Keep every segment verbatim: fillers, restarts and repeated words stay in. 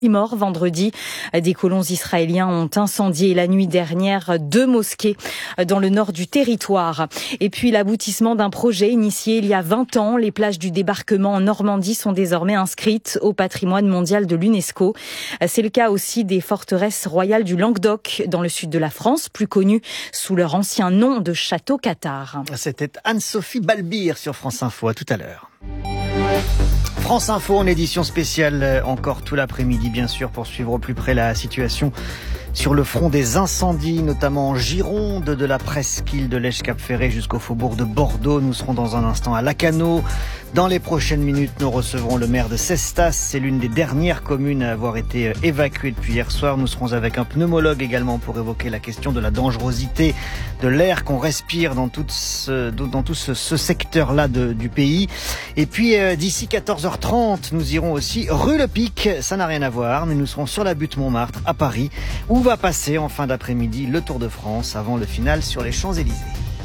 Morts vendredi. Des colons israéliens ont incendié la nuit dernière deux mosquées dans le nord du territoire. Et puis l'aboutissement d'un projet initié il y a vingt ans. Les plages du débarquement en Normandie sont désormais inscrites au patrimoine mondial de l'UNESCO. C'est le cas aussi des forteresses royales du Languedoc dans le sud de la France, plus connues sous leur ancien nom de Château Cathare. C'était Anne-Sophie Balbir sur France Info. À tout à l'heure. France Info en édition spéciale, encore tout l'après-midi bien sûr, pour suivre au plus près la situation sur le front des incendies, notamment en Gironde, de la presqu'île de Lèche-Cap-Ferré jusqu'au faubourg de Bordeaux. Nous serons dans un instant à Lacanau. Dans les prochaines minutes, nous recevrons le maire de Cestas. C'est l'une des dernières communes à avoir été évacuée depuis hier soir. Nous serons avec un pneumologue également pour évoquer la question de la dangerosité de l'air qu'on respire dans tout ce, dans tout ce, ce secteur-là de, du pays. Et puis, euh, d'ici quatorze heures trente, nous irons aussi rue Le Pic. Ça n'a rien à voir, mais nous serons sur la butte Montmartre à Paris, où va passer en fin d'après-midi le Tour de France avant le final sur les Champs-Élysées.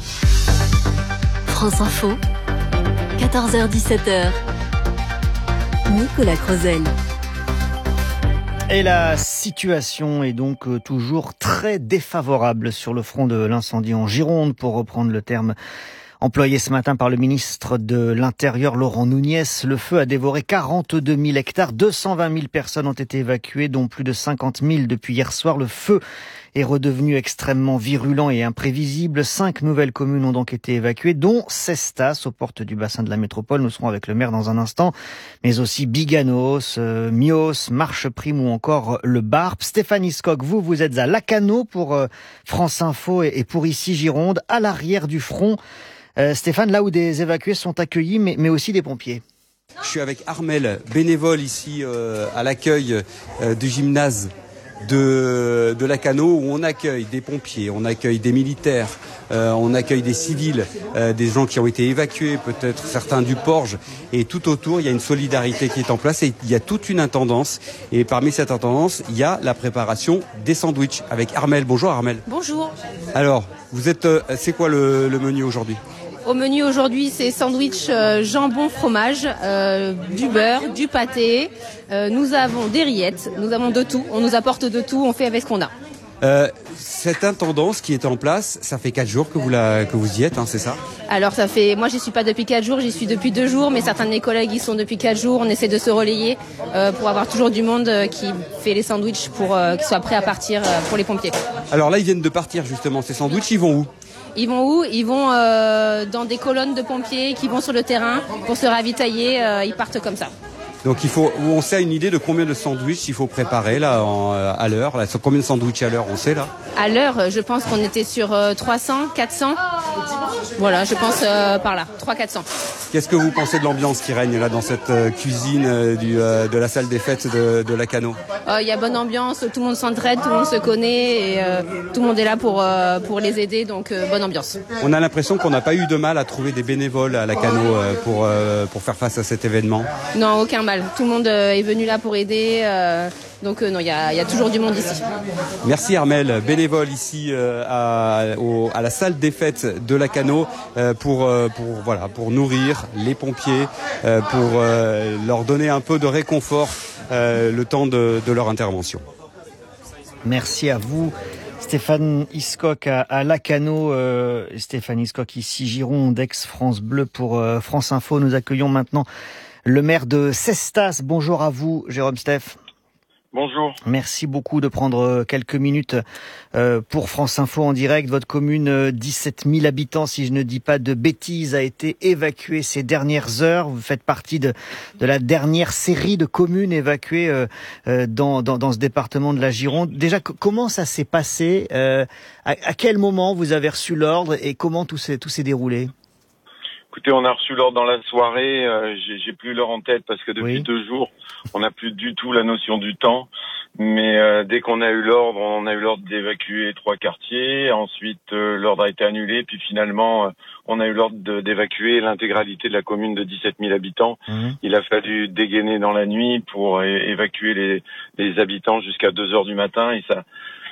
France Info, quatorze heures dix-sept heures. Nicolas Crozel. Et la situation est donc toujours très défavorable sur le front de l'incendie en Gironde, pour reprendre le terme employé ce matin par le ministre de l'Intérieur, Laurent Nunez. Le feu a dévoré quarante-deux mille hectares, deux cent vingt mille personnes ont été évacuées, dont plus de cinquante mille depuis hier soir. Le feu est redevenu extrêmement virulent et imprévisible. Cinq nouvelles communes ont donc été évacuées, dont Cestas, aux portes du bassin de la métropole. Nous serons avec le maire dans un instant, mais aussi Biganos, euh, Mios, Marcheprime ou encore le Barp. Stéphanie Scocq, vous, vous êtes à Lacanau pour euh, France Info et, et pour ici Gironde, à l'arrière du front. Euh, Stéphane, là où des évacués sont accueillis, mais, mais aussi des pompiers. Je suis avec Armel, bénévole ici euh, à l'accueil euh, du gymnase de, de Lacanau, où on accueille des pompiers, on accueille des militaires, euh, on accueille des civils, euh, des gens qui ont été évacués, peut-être certains du Porge. Et tout autour, il y a une solidarité qui est en place et il y a toute une intendance. Et parmi cette intendance, il y a la préparation des sandwichs avec Armel. Bonjour Armel. Bonjour. Alors, vous êtes, euh, c'est quoi le, le menu aujourd'hui ? Au menu aujourd'hui, c'est sandwich euh, jambon fromage, euh, du beurre, du pâté. Euh, nous avons des rillettes, nous avons de tout. On nous apporte de tout, on fait avec ce qu'on a. Euh, cette intendance qui est en place, ça fait quatre jours que vous la, que vous y êtes, hein, c'est ça ? Alors ça fait, moi j'y suis pas depuis quatre jours, j'y suis depuis deux jours, mais certains de mes collègues y sont depuis quatre jours. On essaie de se relayer euh, pour avoir toujours du monde euh, qui fait les sandwichs pour euh, qu'ils soient prêts à partir euh, pour les pompiers. Alors là, ils viennent de partir justement. Ces sandwichs, ils vont où ? Ils vont où ? Ils vont euh, dans des colonnes de pompiers qui vont sur le terrain pour se ravitailler. Euh, ils partent comme ça. Donc il faut, on sait une idée de combien de sandwichs il faut préparer là en, à l'heure. Là, combien de sandwichs à l'heure, on sait là ? À l'heure, je pense qu'on était sur euh, trois cents, quatre cents. Voilà, je pense euh, par là, trois cents, quatre cents. Qu'est-ce que vous pensez de l'ambiance qui règne là dans cette euh, cuisine euh, du, euh, de la salle des fêtes de, de Lacanau ? Il euh, y a bonne ambiance, tout le monde s'entraide, tout le monde se connaît et euh, tout le monde est là pour, euh, pour les aider, donc euh, bonne ambiance. On a l'impression qu'on n'a pas eu de mal à trouver des bénévoles à Lacanau euh, pour, euh, pour faire face à cet événement. Non, aucun mal. Tout le monde euh, est venu là pour aider. Euh, Donc euh, non, il y a, y a toujours du monde ici. Merci Armel, bénévole ici euh, à, au, à la salle des fêtes de Lacanau euh, pour, euh, pour, voilà, pour nourrir les pompiers, euh, pour euh, leur donner un peu de réconfort euh, le temps de, de leur intervention. Merci à vous. Stéphane Scocq à, à Lacanau, euh, Stéphane Scocq ici Gironde, ex-France Bleu pour euh, France Info. Nous accueillons maintenant le maire de Cestas. Bonjour à vous, Jérôme Steph. Bonjour. Merci beaucoup de prendre quelques minutes euh, pour France Info en direct. Votre commune, euh, dix-sept mille habitants, si je ne dis pas de bêtises, a été évacuée ces dernières heures. Vous faites partie de, de la dernière série de communes évacuées euh, euh, dans, dans, dans ce département de la Gironde. Déjà, c- comment ça s'est passé euh, à, à quel moment vous avez reçu l'ordre et comment tout s'est, tout s'est déroulé ? Écoutez, on a reçu l'ordre dans la soirée. Euh, j'ai, j'ai plus l'heure en tête parce que depuis Oui. deux jours, on n'a plus du tout la notion du temps. Mais euh, dès qu'on a eu l'ordre, on a eu l'ordre d'évacuer trois quartiers. Ensuite, euh, l'ordre a été annulé. Puis finalement, euh, on a eu l'ordre de, d'évacuer l'intégralité de la commune de dix-sept mille habitants. Mmh. Il a fallu dégainer dans la nuit pour é- évacuer les, les habitants jusqu'à deux heures du matin. Et ça,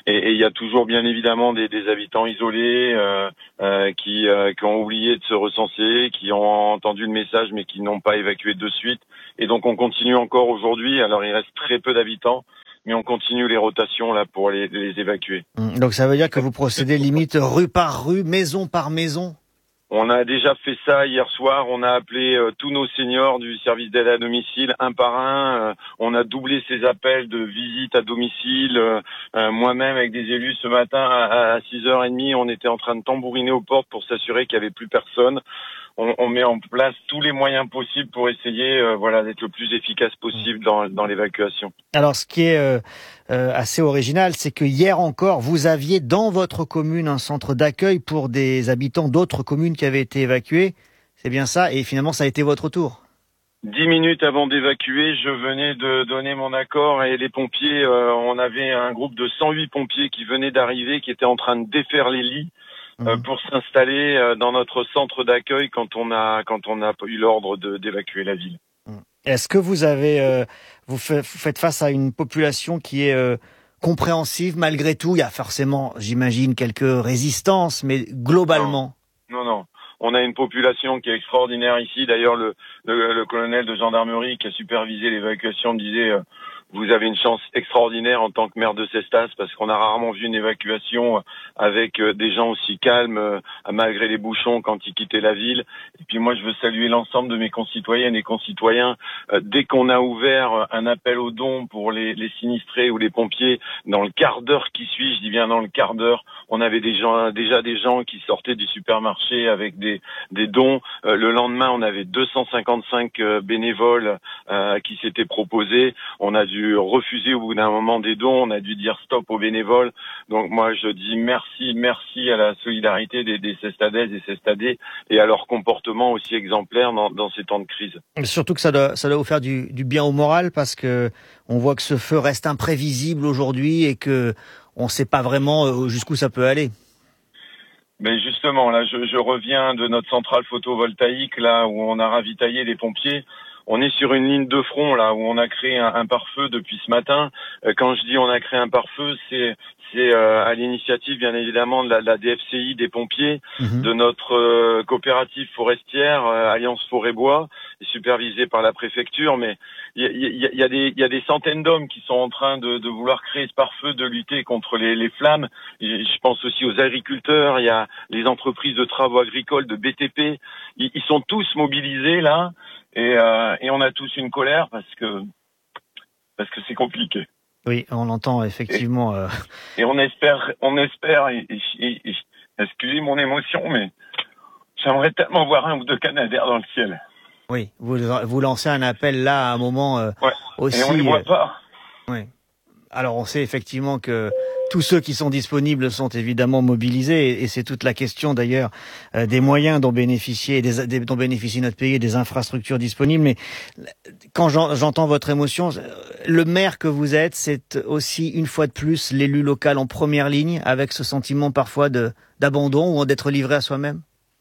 et il y a toujours bien évidemment des, des habitants isolés euh, euh, qui, euh, qui ont oublié de se recenser, qui ont entendu le message mais qui n'ont pas évacué de suite. Et donc on continue encore aujourd'hui. Alors il reste très peu d'habitants, mais on continue les rotations là pour les, les évacuer. Donc ça veut dire que vous procédez limite rue par rue, maison par maison? On a déjà fait ça hier soir. On a appelé euh, tous nos seniors du service d'aide à domicile un par un. Euh, on a doublé ces appels de visite à domicile. Euh, euh, moi-même avec des élus ce matin à, à six heures trente, on était en train de tambouriner aux portes pour s'assurer qu'il n'y avait plus personne. On, on met en place tous les moyens possibles pour essayer, euh, voilà, d'être le plus efficace possible dans, dans l'évacuation. Alors, ce qui est euh, euh, assez original, c'est que hier encore, vous aviez dans votre commune un centre d'accueil pour des habitants d'autres communes qui avaient été évacués. C'est bien ça, et finalement, ça a été votre tour. Dix minutes avant d'évacuer, je venais de donner mon accord et les pompiers, euh, on avait un groupe de cent huit pompiers qui venaient d'arriver, qui étaient en train de défaire les lits. Euh, pour s'installer euh, dans notre centre d'accueil quand on a quand on a eu l'ordre de, d'évacuer la ville. Est-ce que vous avez euh, vous, fait, vous faites face à une population qui est euh, compréhensive malgré tout? Il y a forcément, j'imagine, quelques résistances, mais globalement. Non, non, non. On a une population qui est extraordinaire ici. D'ailleurs, le, le, le colonel de gendarmerie qui a supervisé l'évacuation me disait euh, vous avez une chance extraordinaire en tant que maire de Cestas parce qu'on a rarement vu une évacuation avec des gens aussi calmes malgré les bouchons quand ils quittaient la ville. Et puis moi, je veux saluer l'ensemble de mes concitoyennes et concitoyens. Dès qu'on a ouvert un appel aux dons pour les, les sinistrés ou les pompiers, dans le quart d'heure qui suit, je dis bien dans le quart d'heure, on avait des gens, déjà des gens qui sortaient du supermarché avec des, des dons. Le lendemain, on avait deux cent cinquante-cinq bénévoles euh, qui s'étaient proposés. On a dû refuser au bout d'un moment des dons, on a dû dire stop aux bénévoles. Donc moi je dis merci, merci à la solidarité des, des Cestadaises et Cestadais et à leur comportement aussi exemplaire dans, dans ces temps de crise. Surtout que ça doit, ça doit vous faire du, du bien au moral parce que on voit que ce feu reste imprévisible aujourd'hui et que on ne sait pas vraiment jusqu'où ça peut aller. Mais justement, là je, je reviens de notre centrale photovoltaïque là où on a ravitaillé les pompiers. On est sur une ligne de front là où on a créé un, un pare-feu depuis ce matin. Euh, quand je dis on a créé un pare-feu, c'est c'est euh, à l'initiative bien évidemment de la, de la D F C I des pompiers, mmh. de notre euh, coopérative forestière euh, Alliance Forêt-Bois, supervisée par la préfecture. Mais il y a, y, a, y a des il y a des centaines d'hommes qui sont en train de, de vouloir créer ce pare-feu, de lutter contre les, les flammes. Et je pense aussi aux agriculteurs. Il y a les entreprises de travaux agricoles, de B T P. Ils, ils sont tous mobilisés là. Et, euh, et on a tous une colère parce que parce que c'est compliqué. Oui, on l'entend effectivement. Et, euh... et on espère, on espère. Et, et, et, et, excusez mon émotion, mais j'aimerais tellement voir un ou deux Canadair dans le ciel. Oui, vous vous lancez un appel là à un moment euh, ouais. aussi. Et on ne voit pas. Oui. Alors on sait effectivement que tous ceux qui sont disponibles sont évidemment mobilisés et c'est toute la question d'ailleurs euh, des moyens dont bénéficier, des, des, dont bénéficie notre pays et des infrastructures disponibles. Mais quand j'entends votre émotion, le maire que vous êtes, c'est aussi une fois de plus l'élu local en première ligne avec ce sentiment parfois de d'abandon ou d'être livré à soi-même.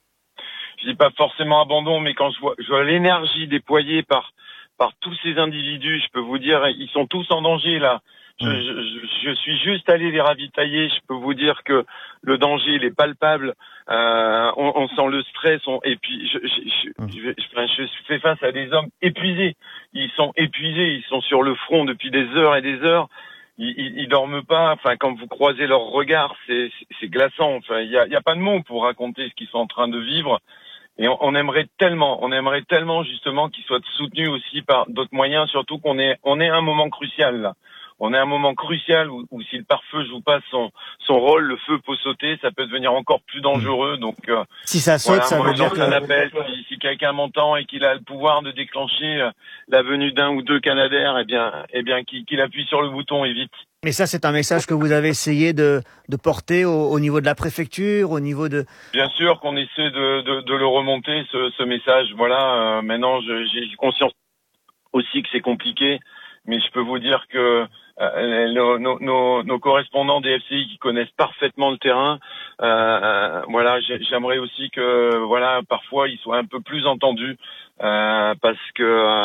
Je dis pas forcément abandon, mais quand je vois, je vois l'énergie déployée par par tous ces individus, je peux vous dire, ils sont tous en danger là. Je, je, je suis juste allé les ravitailler. Je peux vous dire que le danger, il est palpable. Euh, on, on sent le stress. On, et puis, je, je, je, je, je fais face à des hommes épuisés. Ils sont épuisés. Ils sont sur le front depuis des heures et des heures. Ils, ils, ils dorment pas. Enfin, quand vous croisez leurs regards, c'est, c'est glaçant. Enfin, il y a, y a pas de mots pour raconter ce qu'ils sont en train de vivre. Et on, on aimerait tellement, on aimerait tellement justement qu'ils soient soutenus aussi par d'autres moyens. Surtout qu'on est, on est à un moment crucial là. On est à un moment crucial où, où si le pare-feu joue pas son son rôle, le feu peut sauter, ça peut devenir encore plus dangereux. Donc euh, si ça saute, voilà, ça veut dire que un appel. Si, si quelqu'un m'entend et qu'il a le pouvoir de déclencher euh, la venue d'un ou deux Canadair, eh bien, eh bien, qu'il, qu'il appuie sur le bouton et vite. Mais ça, c'est un message que vous avez essayé de de porter au, au niveau de la préfecture, au niveau de. Bien sûr qu'on essaie de de, de le remonter ce, ce message. Voilà. Euh, maintenant, je, j'ai conscience aussi que c'est compliqué. Mais je peux vous dire que euh, nos, nos, nos, nos correspondants des F C I qui connaissent parfaitement le terrain, euh, euh, voilà, j'aimerais aussi que, voilà, parfois ils soient un peu plus entendus, euh, parce que euh,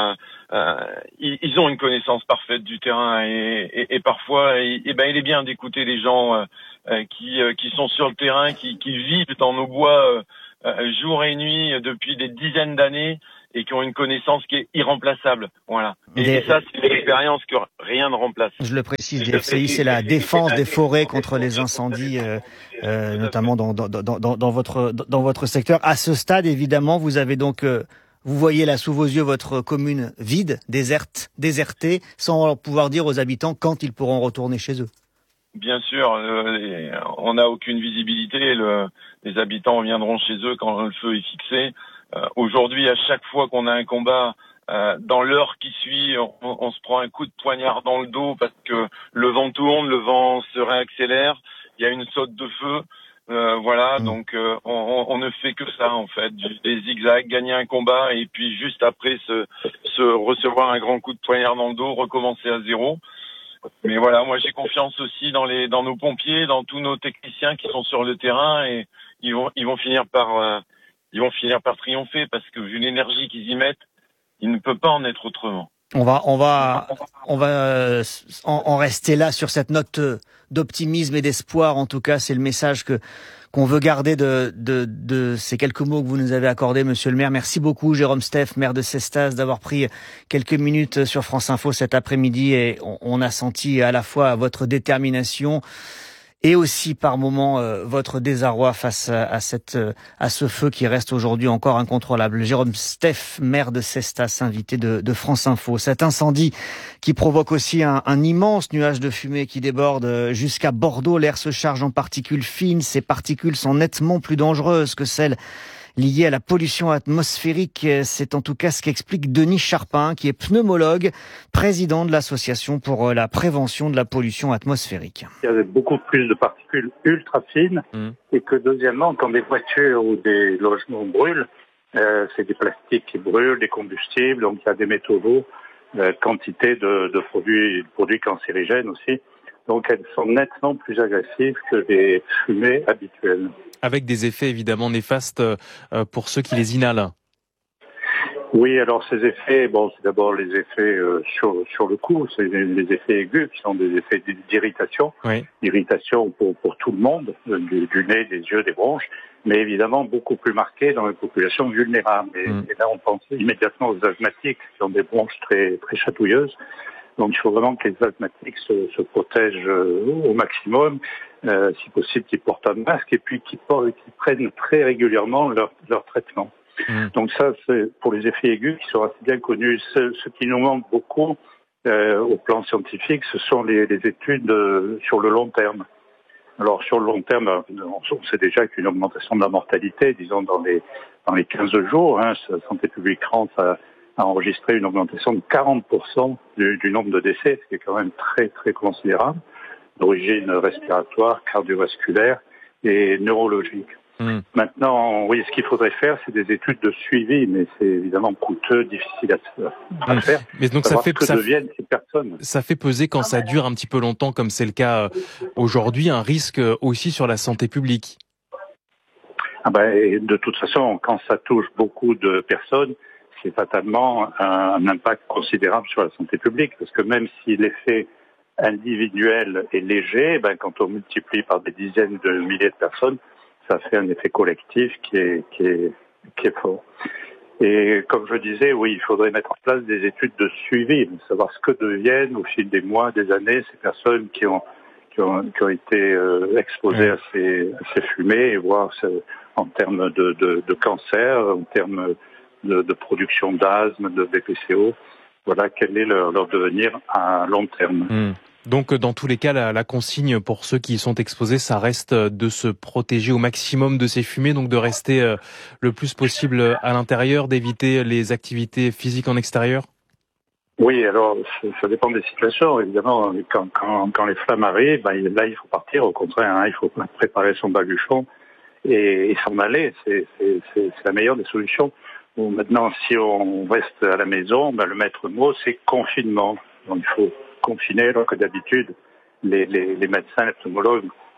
euh, ils, ils ont une connaissance parfaite du terrain et, et, et parfois, et, et ben, il est bien d'écouter les gens euh, qui, euh, qui sont sur le terrain, qui, qui vivent dans nos bois euh, euh, jour et nuit depuis des dizaines d'années et qui ont une connaissance qui est irremplaçable. Voilà. Et, Des... et ça, c'est une expérience que rien ne remplace. Je le précise, D F C I, c'est la défense des forêts contre les incendies, euh, euh, notamment dans, dans, dans, dans, dans, votre, dans votre secteur. À ce stade, évidemment, vous avez donc... Euh, Vous voyez là sous vos yeux votre commune vide, déserte, désertée, sans pouvoir dire aux habitants quand ils pourront retourner chez eux. Bien sûr, euh, les, on n'a aucune visibilité. Le, les habitants viendront chez eux quand le feu est fixé. Euh, aujourd'hui, à chaque fois qu'on a un combat, euh, dans l'heure qui suit, on, on se prend un coup de poignard dans le dos parce que le vent tourne, le vent se réaccélère, il y a une saute de feu. Euh, voilà, mmh. donc euh, on, on ne fait que ça en fait, des zigzags, gagner un combat et puis juste après se, se recevoir un grand coup de poignard dans le dos, recommencer à zéro. Mais voilà, moi j'ai confiance aussi dans les dans nos pompiers, dans tous nos techniciens qui sont sur le terrain et ils vont ils vont finir par euh, ils vont finir par triompher parce que vu l'énergie qu'ils y mettent, il ne peut pas en être autrement. On va, on va, on va en, en rester là sur cette note d'optimisme et d'espoir. En tout cas, c'est le message que qu'on veut garder de, de, de ces quelques mots que vous nous avez accordés, Monsieur le maire. Merci beaucoup, Jérôme Steph, maire de Cestas, d'avoir pris quelques minutes sur France Info cet après-midi. Et on, on a senti à la fois votre détermination et aussi par moments euh, votre désarroi face à, à cette euh, à ce feu qui reste aujourd'hui encore incontrôlable. Jérôme Steph, maire de Cestas, invité de, de France Info. Cet incendie qui provoque aussi un, un immense nuage de fumée qui déborde jusqu'à Bordeaux. L'air se charge en particules fines. Ces particules sont nettement plus dangereuses que celles liées à la pollution atmosphérique. C'est en tout cas ce qu'explique Denis Charpin, qui est pneumologue, président de l'association pour la prévention de la pollution atmosphérique. Il y a beaucoup plus de particules ultra fines mmh. et que deuxièmement, quand des voitures ou des logements brûlent, euh, c'est des plastiques qui brûlent, des combustibles, donc il y a des métaux lourds, euh, quantité de, de produits, de produits cancérigènes aussi. Donc elles sont nettement plus agressives que les fumées habituelles. Avec des effets évidemment néfastes pour ceux qui les inhalent. Oui, alors ces effets, bon, c'est d'abord les effets euh, sur sur le cou, c'est les, les effets aigus qui sont des effets d'irritation, oui. Irritation pour pour tout le monde, du, du nez, des yeux, des bronches, mais évidemment beaucoup plus marqués dans les populations vulnérables. Et, mmh. et là, on pense immédiatement aux asthmatiques qui ont des bronches très très chatouilleuses. Donc, il faut vraiment que les asthmatiques se, se protègent euh, au maximum, euh, si possible qu'ils portent un masque et puis qu'ils, portent, qu'ils prennent très régulièrement leur, leur traitement. Mmh. Donc ça, c'est pour les effets aigus qui sont assez bien connus. Ce, ce qui nous manque beaucoup euh, au plan scientifique, ce sont les, les études euh, sur le long terme. Alors, sur le long terme, on sait déjà qu'une augmentation de la mortalité, disons dans les dans les quinze jours, hein, Santé publique France a a enregistré une augmentation de quarante pour cent du, du nombre de décès, ce qui est quand même très très considérable, d'origine respiratoire, cardiovasculaire et neurologique. Mmh. Maintenant, oui, ce qu'il faudrait faire, c'est des études de suivi, mais c'est évidemment coûteux, difficile à, à mmh. faire. Mais donc ça fait que ça deviennent ces personnes. Ça fait peser quand ça dure un petit peu longtemps, comme c'est le cas aujourd'hui, un risque aussi sur la santé publique. Ah ben, de toute façon, quand ça touche beaucoup de personnes, c'est fatalement un, un impact considérable sur la santé publique, parce que même si l'effet individuel est léger, ben, quand on multiplie par des dizaines de milliers de personnes, ça fait un effet collectif qui est, qui est, qui est fort. Et comme je disais, oui, il faudrait mettre en place des études de suivi, savoir ce que deviennent au fil des mois, des années, ces personnes qui ont, qui ont, qui ont été euh, exposées à ces, à ces fumées, et voir ce, en termes de, de, de cancer, en termes De, de production d'asthme, de B P C O, voilà quel est leur, leur devenir à long terme. Mmh. Donc dans tous les cas, la, la consigne pour ceux qui y sont exposés, ça reste de se protéger au maximum de ces fumées, donc de rester euh, le plus possible à l'intérieur, d'éviter les activités physiques en extérieur. Oui, alors ça dépend des situations. Évidemment, quand, quand, quand les flammes arrivent, ben, là il faut partir. Au contraire, hein, il faut préparer son baluchon et, et s'en aller. C'est, c'est, c'est, c'est la meilleure des solutions. Bon, maintenant, si on reste à la maison, ben, le maître mot, c'est confinement. Donc, il faut confiner, alors que d'habitude, les, les, les médecins, les pneumologues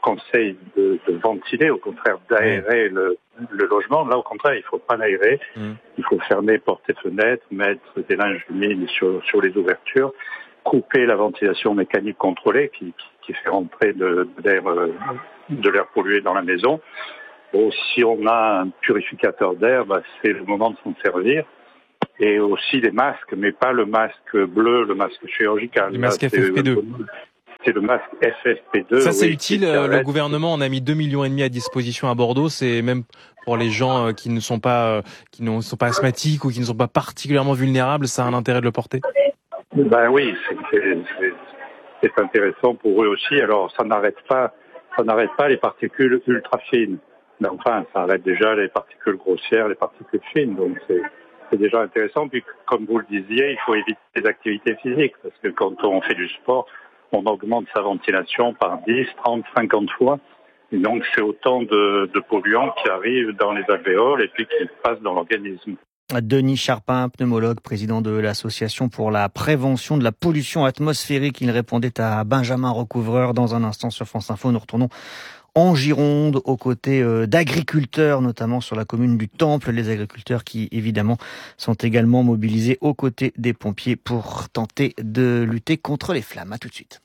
conseille de, de ventiler, au contraire d'aérer le, le logement. Là, au contraire, il faut pas l'aérer. Mmh. Il faut fermer portes et fenêtres, mettre des linges humides sur, sur les ouvertures, couper la ventilation mécanique contrôlée qui, qui, qui fait rentrer de, de l'air, de l'air pollué dans la maison. Bon, si on a un purificateur d'air, bah, c'est le moment de s'en servir. Et aussi des masques, mais pas le masque bleu, le masque chirurgical. Le masque F F P deux. C'est le masque F F P deux. Ça, c'est oui, utile. Le gouvernement en a mis deux millions et demi à disposition à Bordeaux. C'est même pour les gens qui ne sont pas, qui ne sont pas asthmatiques ou qui ne sont pas particulièrement vulnérables. Ça a un intérêt de le porter. Ben oui, c'est, c'est, c'est intéressant pour eux aussi. Alors, ça n'arrête pas, ça n'arrête pas les particules ultra fines. Mais enfin, ça arrête déjà les particules grossières, les particules fines. Donc, c'est, c'est déjà intéressant. Puis, comme vous le disiez, il faut éviter les activités physiques. Parce que quand on fait du sport, on augmente sa ventilation par dix, trente, cinquante fois. Et donc, c'est autant de, de polluants qui arrivent dans les alvéoles et puis qui passent dans l'organisme. Denis Charpin, pneumologue, président de l'Association pour la prévention de la pollution atmosphérique. Il répondait à Benjamin Recouvreur. Dans un instant sur France Info, nous retournons en Gironde, aux côtés euh, d'agriculteurs, notamment sur la commune du Temple. Les agriculteurs qui, évidemment, sont également mobilisés aux côtés des pompiers pour tenter de lutter contre les flammes. À tout de suite.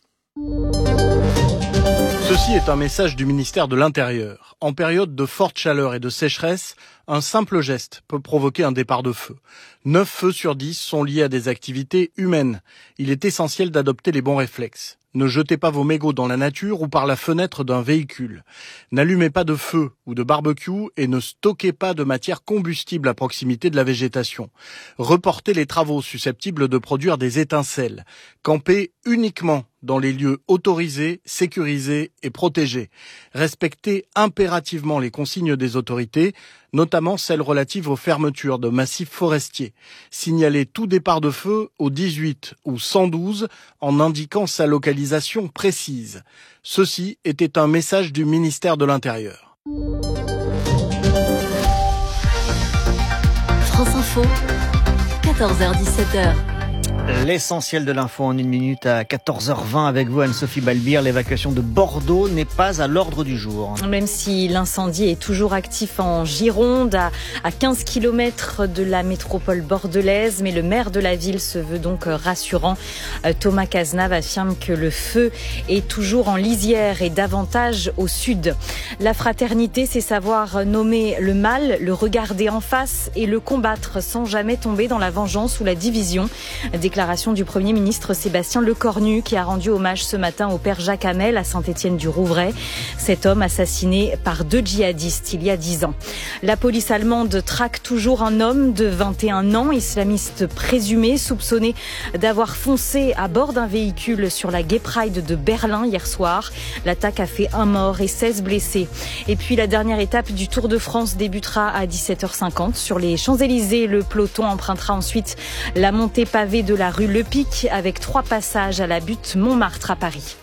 Ceci est un message du ministère de l'Intérieur. En période de forte chaleur et de sécheresse, un simple geste peut provoquer un départ de feu. neuf feux sur dix sont liés à des activités humaines. Il est essentiel d'adopter les bons réflexes. Ne jetez pas vos mégots dans la nature ou par la fenêtre d'un véhicule. N'allumez pas de feu ou de barbecue et ne stockez pas de matière combustible à proximité de la végétation. Reportez les travaux susceptibles de produire des étincelles. Campez uniquement dans les lieux autorisés, sécurisés et protégés. Respectez impérativement les consignes des autorités, notamment celles relatives aux fermetures de massifs forestiers. Signalez tout départ de feu au dix-huit ou cent douze en indiquant sa localisation précise. Ceci était un message du ministère de l'Intérieur. France Info, quatorze heures dix-sept heures. L'essentiel de l'info en une minute à quatorze heures vingt avec vous, Anne-Sophie Balbir. L'évacuation de Bordeaux n'est pas à l'ordre du jour. Même si l'incendie est toujours actif en Gironde, à, à quinze kilomètres de la métropole bordelaise, mais le maire de la ville se veut donc rassurant. Thomas Cazenave affirme que le feu est toujours en lisière et davantage au sud. La fraternité, c'est savoir nommer le mal, le regarder en face et le combattre sans jamais tomber dans la vengeance ou la division. Déclaration du Premier ministre Sébastien Lecornu qui a rendu hommage ce matin au père Jacques Hamel à Saint-Étienne-du-Rouvray. Cet homme assassiné par deux djihadistes il y a dix ans. La police allemande traque toujours un homme de vingt et un ans, islamiste présumé, soupçonné d'avoir foncé à bord d'un véhicule sur la Gay Pride de Berlin hier soir. L'attaque a fait un mort et seize blessés. Et puis la dernière étape du Tour de France débutera à dix-sept heures cinquante sur les Champs-Élysées. Le peloton empruntera ensuite la montée pavée de la rue Le Pic avec trois passages à la butte Montmartre à Paris.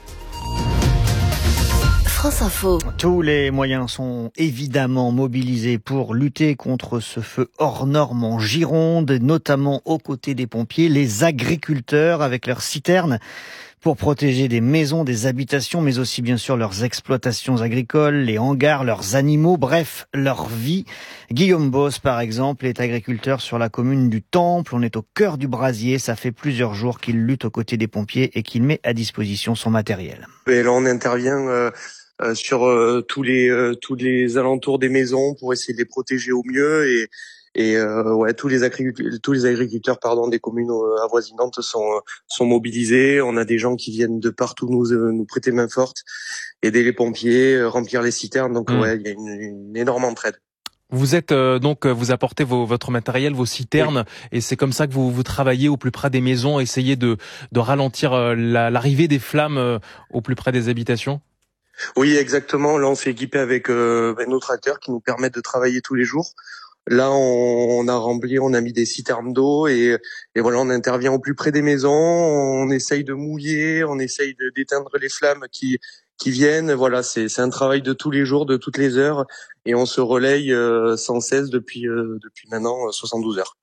France Info. Tous les moyens sont évidemment mobilisés pour lutter contre ce feu hors norme en Gironde, notamment aux côtés des pompiers, les agriculteurs avec leurs citernes pour protéger des maisons, des habitations, mais aussi bien sûr leurs exploitations agricoles, les hangars, leurs animaux, bref, leur vie. Guillaume Boss, par exemple, est agriculteur sur la commune du Temple. On est au cœur du brasier. Ça fait plusieurs jours qu'il lutte aux côtés des pompiers et qu'il met à disposition son matériel. Et là, on intervient euh, euh, sur euh, tous les euh, tous les alentours des maisons pour essayer de les protéger au mieux et Et euh, ouais, tous les agriculteurs, tous les agriculteurs, pardon, des communes euh, avoisinantes sont sont mobilisés. On a des gens qui viennent de partout nous euh, nous prêter main forte, aider les pompiers, euh, remplir les citernes. Donc mmh. ouais, il y a une, une énorme entraide. Vous êtes euh, donc vous apportez vos, votre matériel, vos citernes, oui. Et c'est comme ça que vous vous travaillez au plus près des maisons, essayez de de ralentir euh, la, l'arrivée des flammes euh, au plus près des habitations. Oui, exactement. Là, on s'est équipé avec euh, ben, nos tracteurs qui nous permettent de travailler tous les jours. Là, on, on a rempli, on a mis des citernes d'eau et, et voilà, on intervient au plus près des maisons. On essaye de mouiller, on essaye de, d'éteindre les flammes qui qui viennent. Voilà, c'est c'est un travail de tous les jours, de toutes les heures, et on se relaye euh, sans cesse depuis euh, depuis maintenant soixante-douze heures.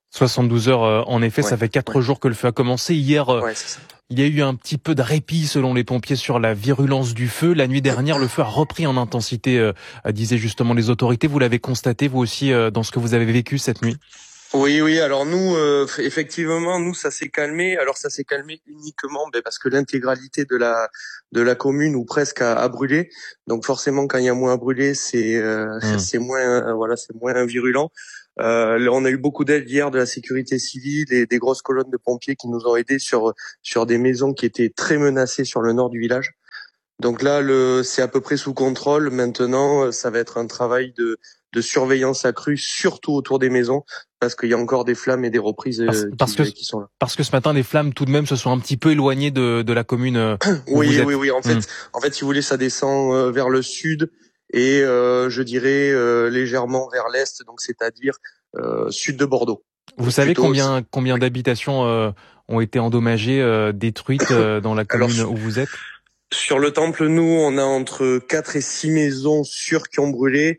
soixante-douze heures, euh, en effet, ouais, ça fait quatre ouais. jours que le feu a commencé. Hier, euh, ouais, il y a eu un petit peu de répit selon les pompiers sur la virulence du feu. La nuit dernière, le feu a repris en intensité, euh, disaient justement les autorités. Vous l'avez constaté, vous aussi, euh, dans ce que vous avez vécu cette nuit? Oui, oui. Alors nous, euh, effectivement, nous, ça s'est calmé. Alors ça s'est calmé uniquement ben, parce que l'intégralité de la de la commune ou presque a, a brûlé. Donc forcément, quand il y a moins à brûler, c'est euh, mmh. c'est moins euh, voilà, c'est moins virulent. Euh, là, on a eu beaucoup d'aide hier de la sécurité civile et des grosses colonnes de pompiers qui nous ont aidés sur sur des maisons qui étaient très menacées sur le nord du village. Donc là, le, c'est à peu près sous contrôle. Maintenant, ça va être un travail de, de surveillance accrue, surtout autour des maisons, parce qu'il y a encore des flammes et des reprises parce, qui, parce que, qui sont là. Parce que ce matin, les flammes, tout de même, se sont un petit peu éloignées de, de la commune. Où oui, vous êtes. oui, oui. En fait, mmh. en fait, si vous voulez, ça descend vers le sud et euh, je dirais euh, légèrement vers l'est, donc c'est-à-dire euh, sud de Bordeaux. Vous donc, savez combien, aussi. combien oui. d'habitations euh, ont été endommagées, euh, détruites euh, dans la commune Alors, où vous êtes? Sur le temple, nous, on a entre quatre et six maisons sûres qui ont brûlé.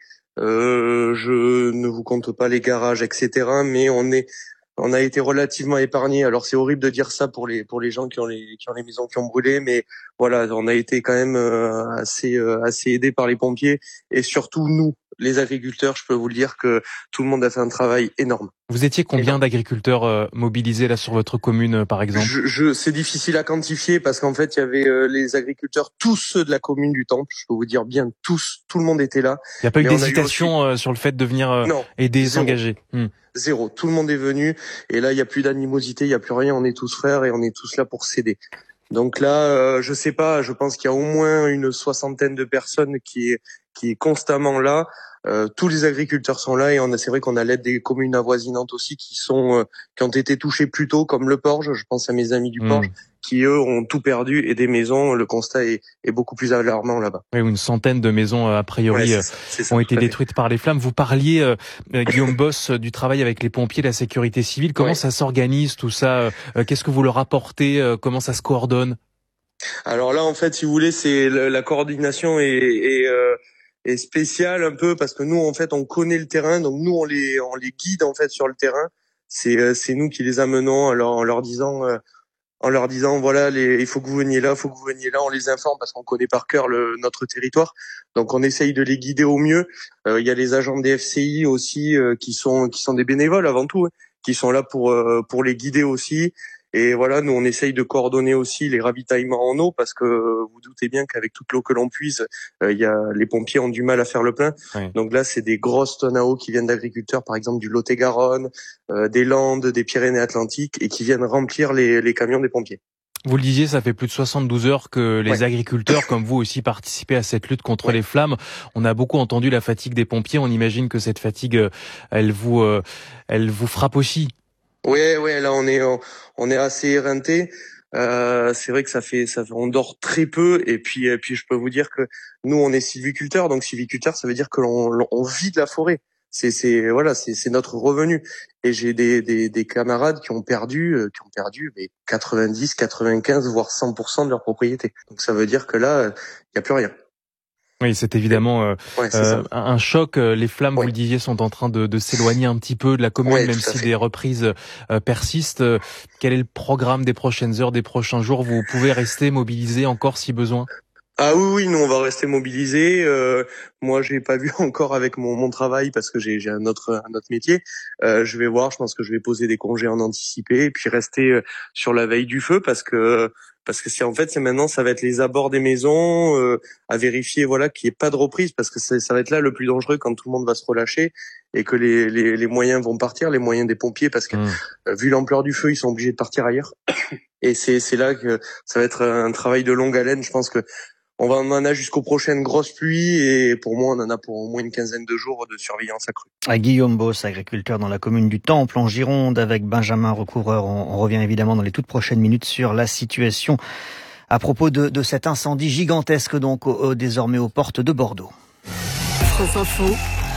Euh, je ne vous compte pas les garages, et cetera. Mais on est, on a été relativement épargnés. Alors c'est horrible de dire ça pour les pour les gens qui ont les qui ont les maisons qui ont brûlé, mais voilà, on a été quand même euh, assez euh, assez aidés par les pompiers et surtout nous, les agriculteurs. Je peux vous le dire que tout le monde a fait un travail énorme. Vous étiez combien d'agriculteurs euh, mobilisés là sur votre commune, euh, par exemple? je, je, C'est difficile à quantifier parce qu'en fait, il y avait euh, les agriculteurs, tous ceux de la commune du Temple. Je peux vous dire bien tous, tout le monde était là. Il n'y a pas eu d'hésitation aussi... euh, sur le fait de venir euh, non, aider, zéro. s'engager. Hmm. Zéro. Tout le monde est venu et là, il n'y a plus d'animosité, il n'y a plus rien. On est tous frères et on est tous là pour s'aider. Donc là, euh, je sais pas. Je pense qu'il y a au moins une soixantaine de personnes qui est qui est constamment là. Euh, tous les agriculteurs sont là et on a, c'est vrai qu'on a l'aide des communes avoisinantes aussi qui sont euh, qui ont été touchées plus tôt, comme le Porge. Je pense à mes amis du mmh. Porge qui eux ont tout perdu et des maisons. Le constat est, est beaucoup plus alarmant là-bas. Oui, une centaine de maisons a priori ouais, c'est ça, c'est ça, ont été détruites par les flammes. Vous parliez euh, Guillaume Boss du travail avec les pompiers, la sécurité civile. Comment ouais. ça s'organise tout ça? euh, Qu'est-ce que vous leur apportez? euh, Comment ça se coordonne? Alors là, en fait, si vous voulez, c'est la, la coordination et, et euh, est spécial un peu parce que nous en fait on connaît le terrain, donc nous on les on les guide en fait sur le terrain. C'est euh, c'est nous qui les amenons en leur, en leur disant euh, en leur disant voilà les il faut que vous veniez là, il faut que vous veniez là. On les informe parce qu'on connaît par cœur le notre territoire, donc on essaye de les guider au mieux. Il euh, y a les agents des F C I aussi euh, qui sont qui sont des bénévoles avant tout, hein, qui sont là pour euh, pour les guider aussi. Et voilà, nous on essaye de coordonner aussi les ravitaillements en eau parce que euh, vous doutez bien qu'avec toute l'eau que l'on puise, euh, y a les pompiers ont du mal à faire le plein. Oui. Donc là, c'est des grosses tonnes à eau qui viennent d'agriculteurs, par exemple du Lot-et-Garonne, euh, des Landes, des Pyrénées-Atlantiques, et qui viennent remplir les, les camions des pompiers. Vous le disiez, ça fait plus de soixante-douze heures que les ouais. agriculteurs, comme vous aussi, participez à cette lutte contre ouais. les flammes. On a beaucoup entendu la fatigue des pompiers. On imagine que cette fatigue, elle vous, euh, elle vous frappe aussi. Ouais, ouais, là on est on est assez éreinté. Euh, c'est vrai que ça fait ça fait, on dort très peu et puis et puis je peux vous dire que nous on est sylviculteurs, donc sylviculteur ça veut dire que l'on on vit de la forêt. C'est c'est voilà, c'est c'est notre revenu. Et j'ai des des des camarades qui ont perdu euh, qui ont perdu mais quatre-vingt-dix, quatre-vingt-quinze voire cent pour cent de leur propriété. Donc ça veut dire que là il y a plus rien. Oui, c'est évidemment euh, ouais, c'est euh, un choc. Les flammes, ouais. vous le disiez, sont en train de, de s'éloigner un petit peu de la commune, ouais, même si fait. des reprises euh, persistent. Quel est le programme des prochaines heures, des prochains jours? Vous pouvez rester mobilisé encore si besoin? Ah oui, oui, nous on va rester mobilisés. Euh, moi, j'ai pas vu encore avec mon, mon travail parce que j'ai, j'ai un autre un autre métier. Euh, je vais voir. Je pense que je vais poser des congés en anticipé et puis rester euh, sur la veille du feu parce que parce que c'est en fait c'est maintenant ça va être les abords des maisons euh, à vérifier voilà qu'il n'y ait pas de reprise parce que c'est, ça va être là le plus dangereux quand tout le monde va se relâcher et que les les, les moyens vont partir, les moyens des pompiers parce que mmh. euh, vu l'ampleur du feu ils sont obligés de partir ailleurs et c'est c'est là que ça va être un travail de longue haleine. Je pense que on va en a jusqu'aux prochaines grosses pluies et pour moi on en a pour au moins une quinzaine de jours de surveillance accrue. À Guillaume Boss, agriculteur dans la commune du Temple en Gironde avec Benjamin Recouvreur. On, on revient évidemment dans les toutes prochaines minutes sur la situation à propos de, de cet incendie gigantesque donc au, au, désormais aux portes de Bordeaux. France Info,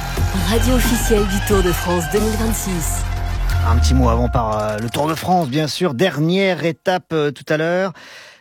radio officielle du Tour de France deux mille vingt-six. Un petit mot avant par euh, le Tour de France bien sûr, dernière étape euh, tout à l'heure.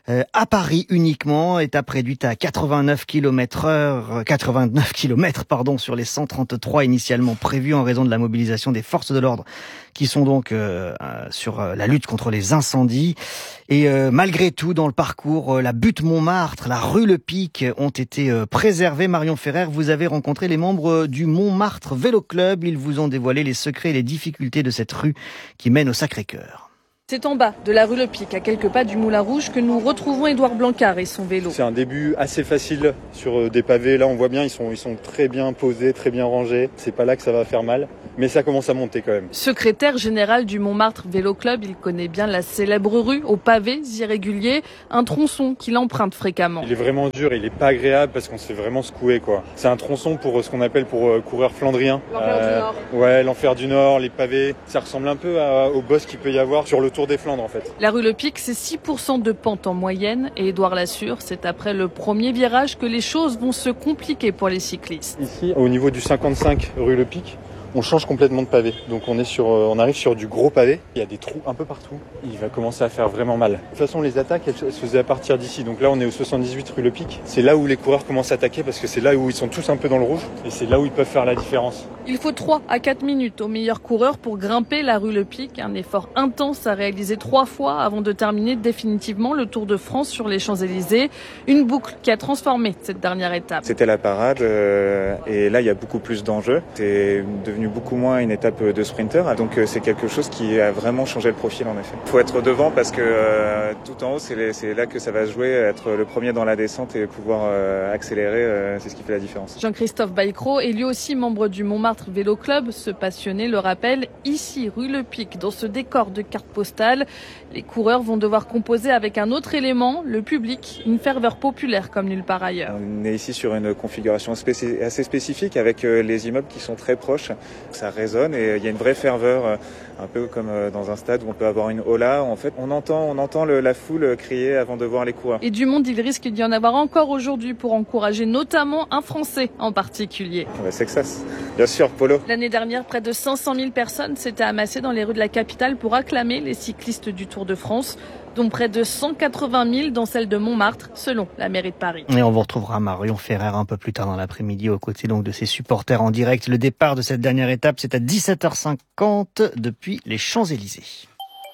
euh, à Paris uniquement. Étape réduite à quatre-vingt-neuf kilomètres heure, quatre-vingt-neuf kilomètres pardon, sur les cent trente-trois initialement prévus en raison de la mobilisation des forces de l'ordre qui sont donc euh, sur la lutte contre les incendies. Et euh, malgré tout, dans le parcours, euh, la butte Montmartre, la rue Le Pic ont été euh, préservées. Marion Ferrer, vous avez rencontré les membres du Montmartre Vélo Club. Ils vous ont dévoilé les secrets et les difficultés de cette rue qui mène au Sacré-Cœur. C'est en bas de la rue Le Pic, à quelques pas du Moulin Rouge, que nous retrouvons Édouard Blancard et son vélo. C'est un début assez facile sur des pavés. Là, on voit bien, ils sont, ils sont très bien posés, très bien rangés. C'est pas là que ça va faire mal, mais ça commence à monter quand même. Secrétaire général du Montmartre Vélo Club, il connaît bien la célèbre rue aux pavés irréguliers, un tronçon qu'il emprunte fréquemment. Il est vraiment dur, il est pas agréable parce qu'on se fait vraiment secouer, quoi. C'est un tronçon pour ce qu'on appelle pour euh, coureur flandrien. L'enfer euh, du Nord. Ouais, l'enfer du Nord, les pavés. Ça ressemble un peu à, au boss qu'il peut y avoir sur le Tour des Flandres, en fait. La rue Le Pic, c'est six pour cent de pente en moyenne et Édouard l'assure, c'est après le premier virage que les choses vont se compliquer pour les cyclistes. Ici, au niveau du cinquante-cinq rue Le Pic, on change complètement de pavé. Donc on est sur, on arrive sur du gros pavé. Il y a des trous un peu partout. Il va commencer à faire vraiment mal. De toute façon, les attaques, elles se faisaient à partir d'ici. Donc là, on est au soixante-dix-huit rue Le Pic. C'est là où les coureurs commencent à attaquer parce que c'est là où ils sont tous un peu dans le rouge. Et c'est là où ils peuvent faire la différence. Il faut trois à quatre minutes aux meilleurs coureurs pour grimper la rue Le Pic. Un effort intense à réaliser trois fois avant de terminer définitivement le Tour de France sur les Champs-Élysées. Une boucle qui a transformé cette dernière étape. C'était la parade euh, et là, il y a beaucoup plus d'enjeux. C'est devenu beaucoup moins une étape de sprinter, donc c'est quelque chose qui a vraiment changé le profil en effet. Il faut être devant parce que euh, tout en haut c'est, les, c'est là que ça va se jouer, être le premier dans la descente et pouvoir euh, accélérer, euh, c'est ce qui fait la différence. Jean-Christophe Bailcro est lui aussi membre du Montmartre Vélo Club. Ce passionné le rappelle, ici rue Le Pic, dans ce décor de carte postale, les coureurs vont devoir composer avec un autre élément, le public, une ferveur populaire comme nulle part ailleurs. On est ici sur une configuration spéci- assez spécifique avec les immeubles qui sont très proches. Ça résonne et il y a une vraie ferveur, un peu comme dans un stade où on peut avoir une hola. En fait, on entend, on entend le, la foule crier avant de voir les coureurs. Et du monde, il risque d'y en avoir encore aujourd'hui pour encourager notamment un Français en particulier. Ouais, c'est que ça, bien sûr, Polo. L'année dernière, près de cinq cent mille personnes s'étaient amassées dans les rues de la capitale pour acclamer les cyclistes du Tour de France, dont près de cent quatre-vingt mille dans celle de Montmartre, selon la mairie de Paris. Et on vous retrouvera Marion Ferrer un peu plus tard dans l'après-midi aux côtés donc de ses supporters en direct. Le départ de cette dernière étape, c'est à dix-sept heures cinquante depuis les Champs-Élysées.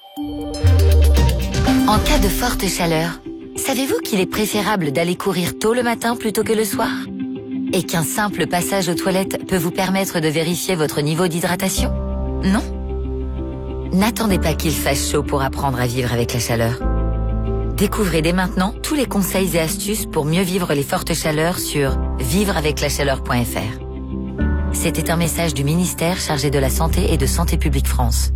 En cas de forte chaleur, savez-vous qu'il est préférable d'aller courir tôt le matin plutôt que le soir ? Et qu'un simple passage aux toilettes peut vous permettre de vérifier votre niveau d'hydratation ? Non ? N'attendez pas qu'il fasse chaud pour apprendre à vivre avec la chaleur. Découvrez dès maintenant tous les conseils et astuces pour mieux vivre les fortes chaleurs sur vivre avec la chaleur point f r. C'était un message du ministère chargé de la Santé et de Santé publique France.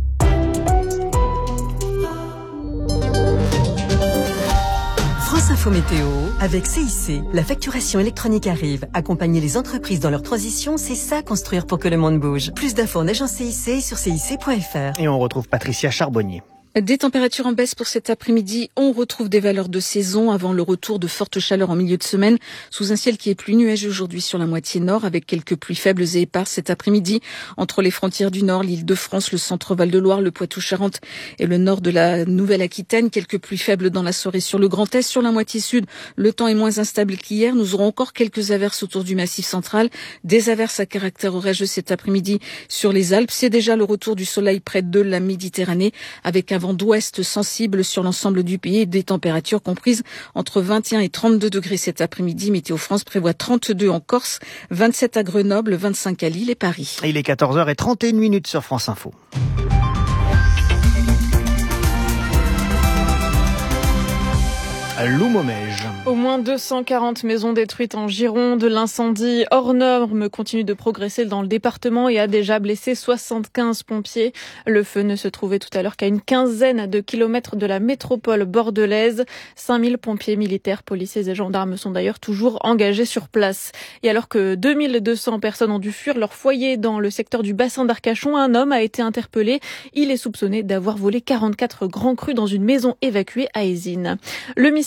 France Info Météo, avec C I C. La facturation électronique arrive. Accompagner les entreprises dans leur transition, c'est ça construire pour que le monde bouge. Plus d'infos en agence C I C sur C I C point F R. Et on retrouve Patricia Charbonnier. Des températures en baisse pour cet après-midi. On retrouve des valeurs de saison avant le retour de fortes chaleurs en milieu de semaine, sous un ciel qui est plus nuageux aujourd'hui sur la moitié nord, avec quelques pluies faibles et éparses cet après-midi entre les frontières du nord, l'Île-de-France, le centre Val-de-Loire, le Poitou-Charentes et le nord de la Nouvelle-Aquitaine. Quelques pluies faibles dans la soirée sur le Grand Est. Sur la moitié sud, le temps est moins instable qu'hier. Nous aurons encore quelques averses autour du Massif central, des averses à caractère orageux cet après-midi sur les Alpes. C'est déjà le retour du soleil près de la Méditerranée, avec un vent d'ouest sensible sur l'ensemble du pays et des températures comprises entre vingt et un et trente-deux degrés cet après-midi. Météo France prévoit trente-deux en Corse, vingt-sept à Grenoble, vingt-cinq à Lille et Paris. Il est quatorze heures trente et une minutes sur France Info. Loumomège. Au moins deux cent quarante maisons détruites en Gironde. L'incendie hors norme continue de progresser dans le département et a déjà blessé soixante-quinze pompiers. Le feu ne se trouvait tout à l'heure qu'à une quinzaine de kilomètres de la métropole bordelaise. cinq mille pompiers militaires, policiers et gendarmes sont d'ailleurs toujours engagés sur place. Et alors que deux mille deux cents personnes ont dû fuir leur foyer dans le secteur du bassin d'Arcachon, un homme a été interpellé. Il est soupçonné d'avoir volé quarante-quatre grands crus dans une maison évacuée à Ézines. Le missile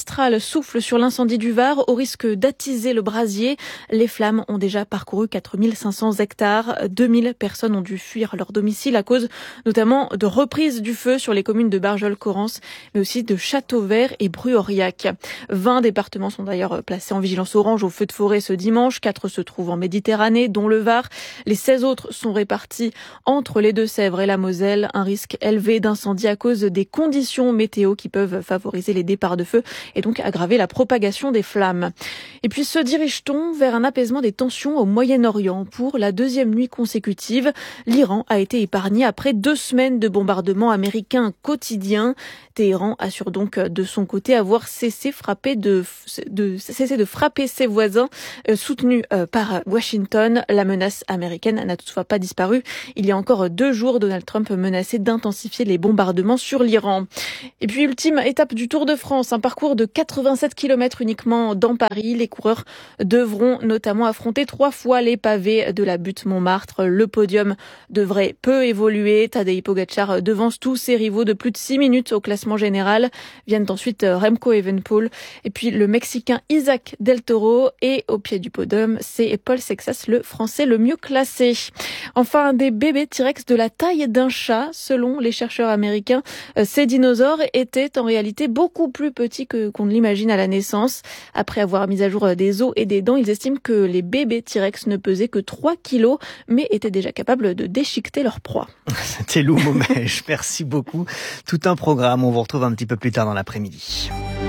Mistral souffle sur l'incendie du Var au risque d'attiser le brasier. Les flammes ont déjà parcouru quatre mille cinq cents hectares. deux mille personnes ont dû fuir leur domicile à cause notamment de reprises du feu sur les communes de Barjol-Corrence, mais aussi de Châteauvert et Bru-Aurillac. vingt départements sont d'ailleurs placés en vigilance orange au feu de forêt ce dimanche. quatre se trouvent en Méditerranée, dont le Var. Les seize autres sont répartis entre les Deux-Sèvres et la Moselle. Un risque élevé d'incendie à cause des conditions météo qui peuvent favoriser les départs de feu et donc aggraver la propagation des flammes. Et puis se dirige-t-on vers un apaisement des tensions au Moyen-Orient? Pour la deuxième nuit consécutive, l'Iran a été épargné après deux semaines de bombardements américains quotidiens. Téhéran assure donc de son côté avoir cessé, frapper de, de, cessé de frapper ses voisins, euh, soutenus euh, par Washington. La menace américaine n'a toutefois pas disparu. Il y a encore deux jours, Donald Trump menaçait d'intensifier les bombardements sur l'Iran. Et puis, ultime étape du Tour de France, un parcours de quatre-vingt-sept kilomètres uniquement dans Paris. Les coureurs devront notamment affronter trois fois les pavés de la butte Montmartre. Le podium devrait peu évoluer. Tadej Pogacar devance tous ses rivaux de plus de six minutes au classement général. Viennent ensuite Remco Evenepoel et puis le Mexicain Isaac Del Toro. Et au pied du podium, c'est Paul Sexas, le Français le mieux classé. Enfin, des bébés T-Rex de la taille d'un chat. Selon les chercheurs américains, ces dinosaures étaient en réalité beaucoup plus petits que qu'on ne l'imagine à la naissance. Après avoir mis à jour des os et des dents, ils estiment que les bébés T-Rex ne pesaient que trois kilos, mais étaient déjà capables de déchiqueter leur proie. C'était Lou Momèche, merci beaucoup. Tout un programme, on vous retrouve un petit peu plus tard dans l'après-midi.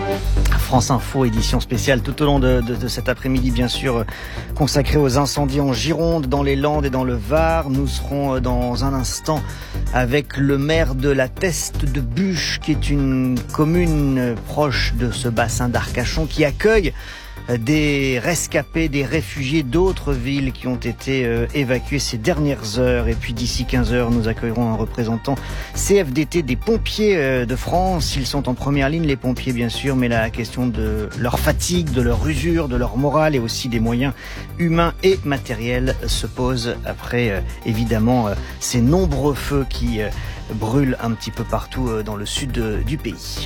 France Info, édition spéciale tout au long de, de, de cet après-midi, bien sûr, consacrée aux incendies en Gironde, dans les Landes et dans le Var. Nous serons dans un instant avec le maire de la Teste de Buch, qui est une commune proche de ce bassin d'Arcachon, qui accueille des rescapés, des réfugiés d'autres villes qui ont été euh, évacuées ces dernières heures. Et puis d'ici quinze heures, nous accueillerons un représentant C F D T des pompiers euh, de France. Ils sont en première ligne, les pompiers bien sûr, mais la question de leur fatigue, de leur usure, de leur morale et aussi des moyens humains et matériels se pose après euh, évidemment euh, ces nombreux feux qui euh, brûlent un petit peu partout euh, dans le sud euh, du pays.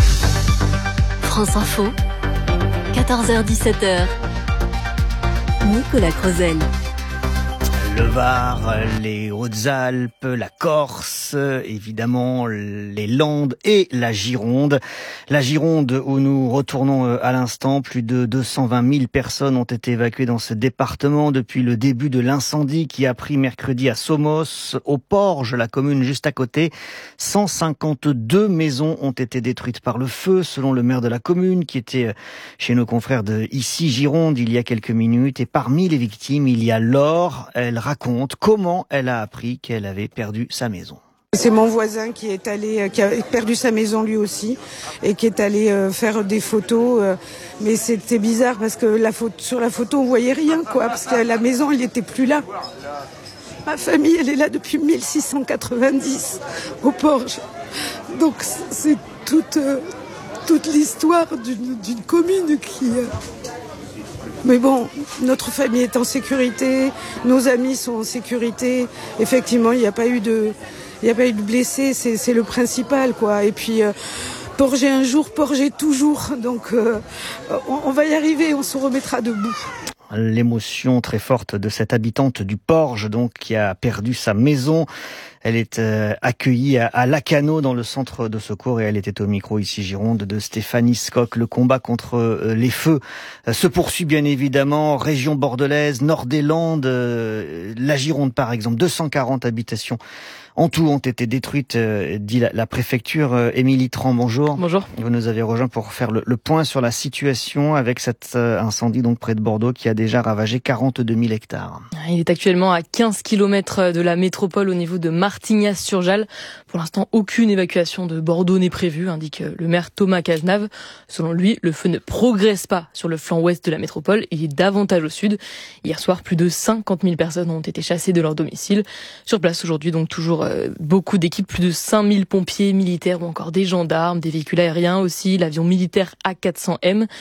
France Info, quatorze heures dix-sept heures. Nicolas Crozel. Le Var, les Hautes-Alpes, la Corse, évidemment les Landes et la Gironde. La Gironde où nous retournons à l'instant, plus de deux cent vingt mille personnes ont été évacuées dans ce département depuis le début de l'incendie qui a pris mercredi à Somos, au Porge, la commune juste à côté. cent cinquante-deux maisons ont été détruites par le feu, selon le maire de la commune qui était chez nos confrères de Ici Gironde il y a quelques minutes. Et parmi les victimes, il y a Laure. Elle raconte comment elle a appris qu'elle avait perdu sa maison. C'est mon voisin qui est allé, qui a perdu sa maison lui aussi, et qui est allé euh, faire des photos. Euh, mais c'était bizarre parce que la photo, sur la photo on voyait rien, quoi, parce que la maison, elle n'était plus là. Ma famille, elle est là depuis mille six cent quatre-vingt-dix au Porge. Donc c'est toute euh, toute l'histoire d'une, d'une commune qui. Euh, Mais bon, notre famille est en sécurité, nos amis sont en sécurité. Effectivement, il n'y a pas eu de, il n'y a pas eu de blessés, c'est, c'est le principal, quoi. Et puis, euh, Porger un jour, Porger toujours. Donc, euh, on, on va y arriver, on se remettra debout. L'émotion très forte de cette habitante du Porge, donc, qui a perdu sa maison. Elle est euh, accueillie à, à Lacano dans le centre de secours et elle était au micro ici Gironde de Stéphanie Scocq. Le combat contre euh, les feux euh, se poursuit bien évidemment. Région bordelaise, nord des Landes, euh, la Gironde par exemple, deux cent quarante habitations en tout ont été détruites, euh, dit la, la préfecture. Euh, Émilie Tran, bonjour. Bonjour. Vous nous avez rejoint pour faire le, le point sur la situation avec cet euh, incendie donc près de Bordeaux qui a déjà ravagé quarante-deux mille hectares. Il est actuellement à quinze kilomètres de la métropole au niveau de Martignas-sur-Jalles. Pour l'instant, aucune évacuation de Bordeaux n'est prévue, indique le maire Thomas Cazenave. Selon lui, le feu ne progresse pas sur le flanc ouest de la métropole, il est davantage au sud. Hier soir, plus de cinquante mille personnes ont été chassées de leur domicile. Sur place aujourd'hui, donc toujours euh, beaucoup d'équipes, plus de cinq mille pompiers, militaires ou encore des gendarmes, des véhicules aériens aussi, l'avion militaire A quatre cents M.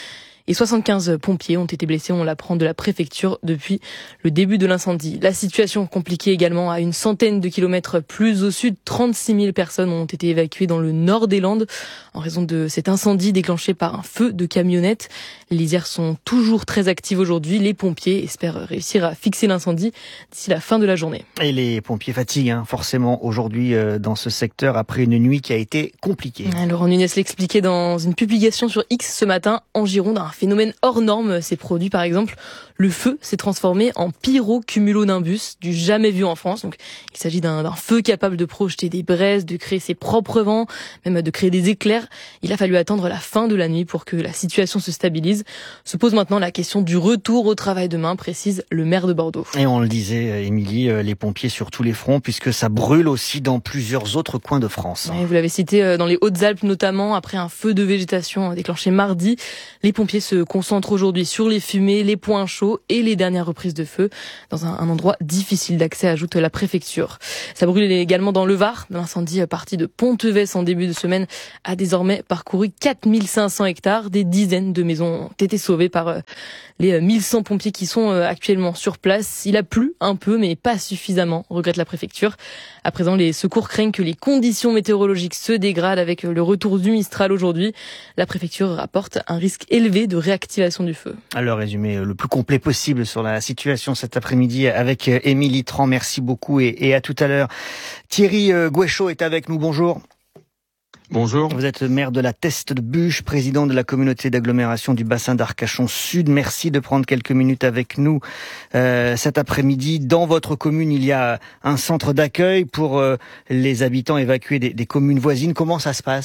et soixante-quinze pompiers ont été blessés, on l'apprend de la préfecture depuis le début de l'incendie. La situation compliquée également à une centaine de kilomètres plus au sud. trente-six mille personnes ont été évacuées dans le nord des Landes en raison de cet incendie déclenché par un feu de camionnette. Les lisières sont toujours très actives aujourd'hui. Les pompiers espèrent réussir à fixer l'incendie d'ici la fin de la journée. Et les pompiers fatiguent hein, forcément aujourd'hui euh, dans ce secteur après une nuit qui a été compliquée. Laurent Nunez l'expliquait dans une publication sur X ce matin. En Gironde, un phénomène hors norme s'est produit. Par exemple, le feu s'est transformé en pyrocumulonimbus, du jamais vu en France. Donc, il s'agit d'un, d'un feu capable de projeter des braises, de créer ses propres vents, même de créer des éclairs. Il a fallu attendre la fin de la nuit pour que la situation se stabilise. Se pose maintenant la question du retour au travail demain, précise le maire de Bordeaux. Et on le disait, Émilie, les pompiers sur tous les fronts, puisque ça brûle aussi dans plusieurs autres coins de France. Oui, vous l'avez cité, dans les Hautes-Alpes notamment, après un feu de végétation déclenché mardi. Les pompiers se concentrent aujourd'hui sur les fumées, les points chauds et les dernières reprises de feu dans un, un endroit difficile d'accès, ajoute la préfecture. Ça brûle également dans le Var. L'incendie parti de Ponteves en début de semaine a désormais parcouru quatre mille cinq cents hectares. Des dizaines de maisons ont été sauvées par les mille cent pompiers qui sont actuellement sur place. Il a plu un peu, mais pas suffisamment, regrette la préfecture. À présent, les secours craignent que les conditions météorologiques se dégradent avec le retour du Mistral aujourd'hui. La préfecture rapporte un risque élevé de réactivation du feu. Alors, résumé le plus complet possible sur la situation cet après-midi avec Émilie Tran. Merci beaucoup et, et à tout à l'heure. Thierry Gouéchaud est avec nous. Bonjour. Bonjour. Vous êtes maire de la Teste de Buch, président de la communauté d'agglomération du bassin d'Arcachon Sud. Merci de prendre quelques minutes avec nous euh, cet après-midi. Dans votre commune, il y a un centre d'accueil pour euh, les habitants évacués des, des communes voisines. Comment ça se passe ?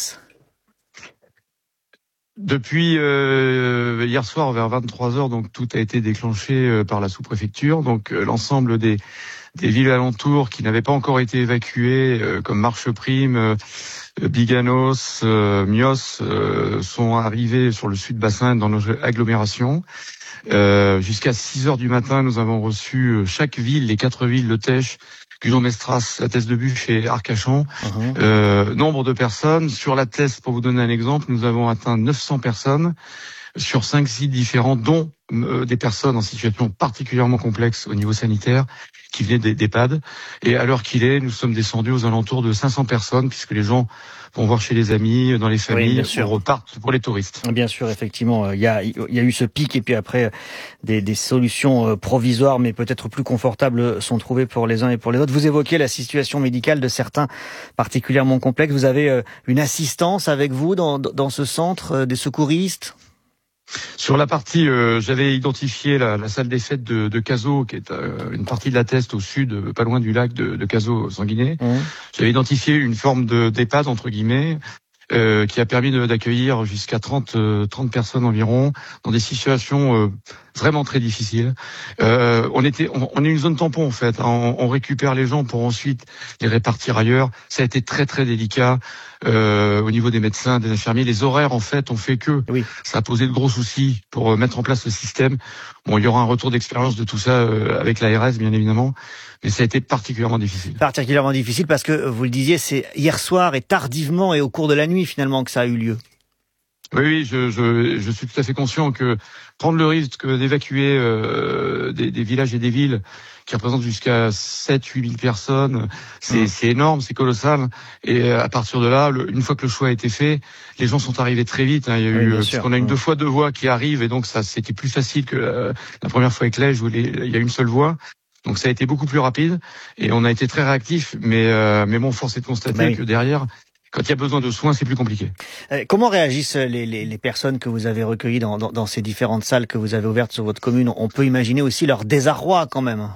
Depuis euh, hier soir vers vingt-trois heures, donc tout a été déclenché euh, par la sous-préfecture. Donc euh, l'ensemble des des villes alentours qui n'avaient pas encore été évacuées, euh, comme Marcheprime, euh, Biganos, euh, Mios, euh, sont arrivés sur le sud bassin dans nos agglomérations. Euh, jusqu'à six heures du matin, nous avons reçu chaque ville, les quatre villes de Têche, Guyon-Mestras, la Teste de Buch et Arcachon. Uh-huh. Euh, nombre de personnes. Sur la Teste, pour vous donner un exemple, nous avons atteint neuf cents personnes sur cinq sites différents, dont euh, des personnes en situation particulièrement complexe au niveau sanitaire, qui venaient des d'EHPAD. Et à l'heure qu'il est, nous sommes descendus aux alentours de cinq cents personnes, puisque les gens vont voir chez les amis, dans les familles, oui, on repart pour les touristes. Bien sûr, effectivement, il y a, il y a eu ce pic et puis après, des, des solutions provisoires, mais peut-être plus confortables, sont trouvées pour les uns et pour les autres. Vous évoquez la situation médicale de certains particulièrement complexes. Vous avez une assistance avec vous dans, dans ce centre, des secouristes ? Sur la partie, euh, j'avais identifié la, la salle des fêtes de, de Cazaux, qui est euh, une partie de la Teste au sud, pas loin du lac de, de Cazaux-Sanguinet. Mmh. J'avais identifié une forme de d'EHPAD, entre guillemets, euh, qui a permis de, d'accueillir jusqu'à trente, euh, trente personnes environ, dans des situations euh, vraiment très difficiles. Euh, on était, on, on est une zone tampon en fait. On, on récupère les gens pour ensuite les répartir ailleurs. Ça a été très très délicat. Euh, au niveau des médecins, des infirmiers, les horaires en fait ont fait que oui. Ça a posé de gros soucis pour mettre en place le système. Bon, il y aura un retour d'expérience de tout ça euh, avec l'A R S bien évidemment, mais ça a été particulièrement difficile. Particulièrement difficile parce que vous le disiez, c'est hier soir et tardivement et au cours de la nuit finalement que ça a eu lieu. Oui, oui, je, je, je suis tout à fait conscient que prendre le risque d'évacuer euh, des, des villages et des villes qui représentent jusqu'à sept huit mille personnes, c'est, mmh. c'est énorme, c'est colossal. Et à partir de là, le, une fois que le choix a été fait, les gens sont arrivés très vite. Hein. Il y a oui, eu, parce qu'on a une mmh. deux fois deux voies qui arrivent, et donc ça, c'était plus facile que la, la première fois avec l'Ège où les, il y a une seule voie. Donc ça a été beaucoup plus rapide, et on a été très réactifs. Mais, euh, mais bon, force est de constater bah oui. que derrière, quand il y a besoin de soins, c'est plus compliqué. Euh, comment réagissent les, les, les personnes que vous avez recueillies dans, dans, dans ces différentes salles que vous avez ouvertes sur votre commune ? On peut imaginer aussi leur désarroi quand même.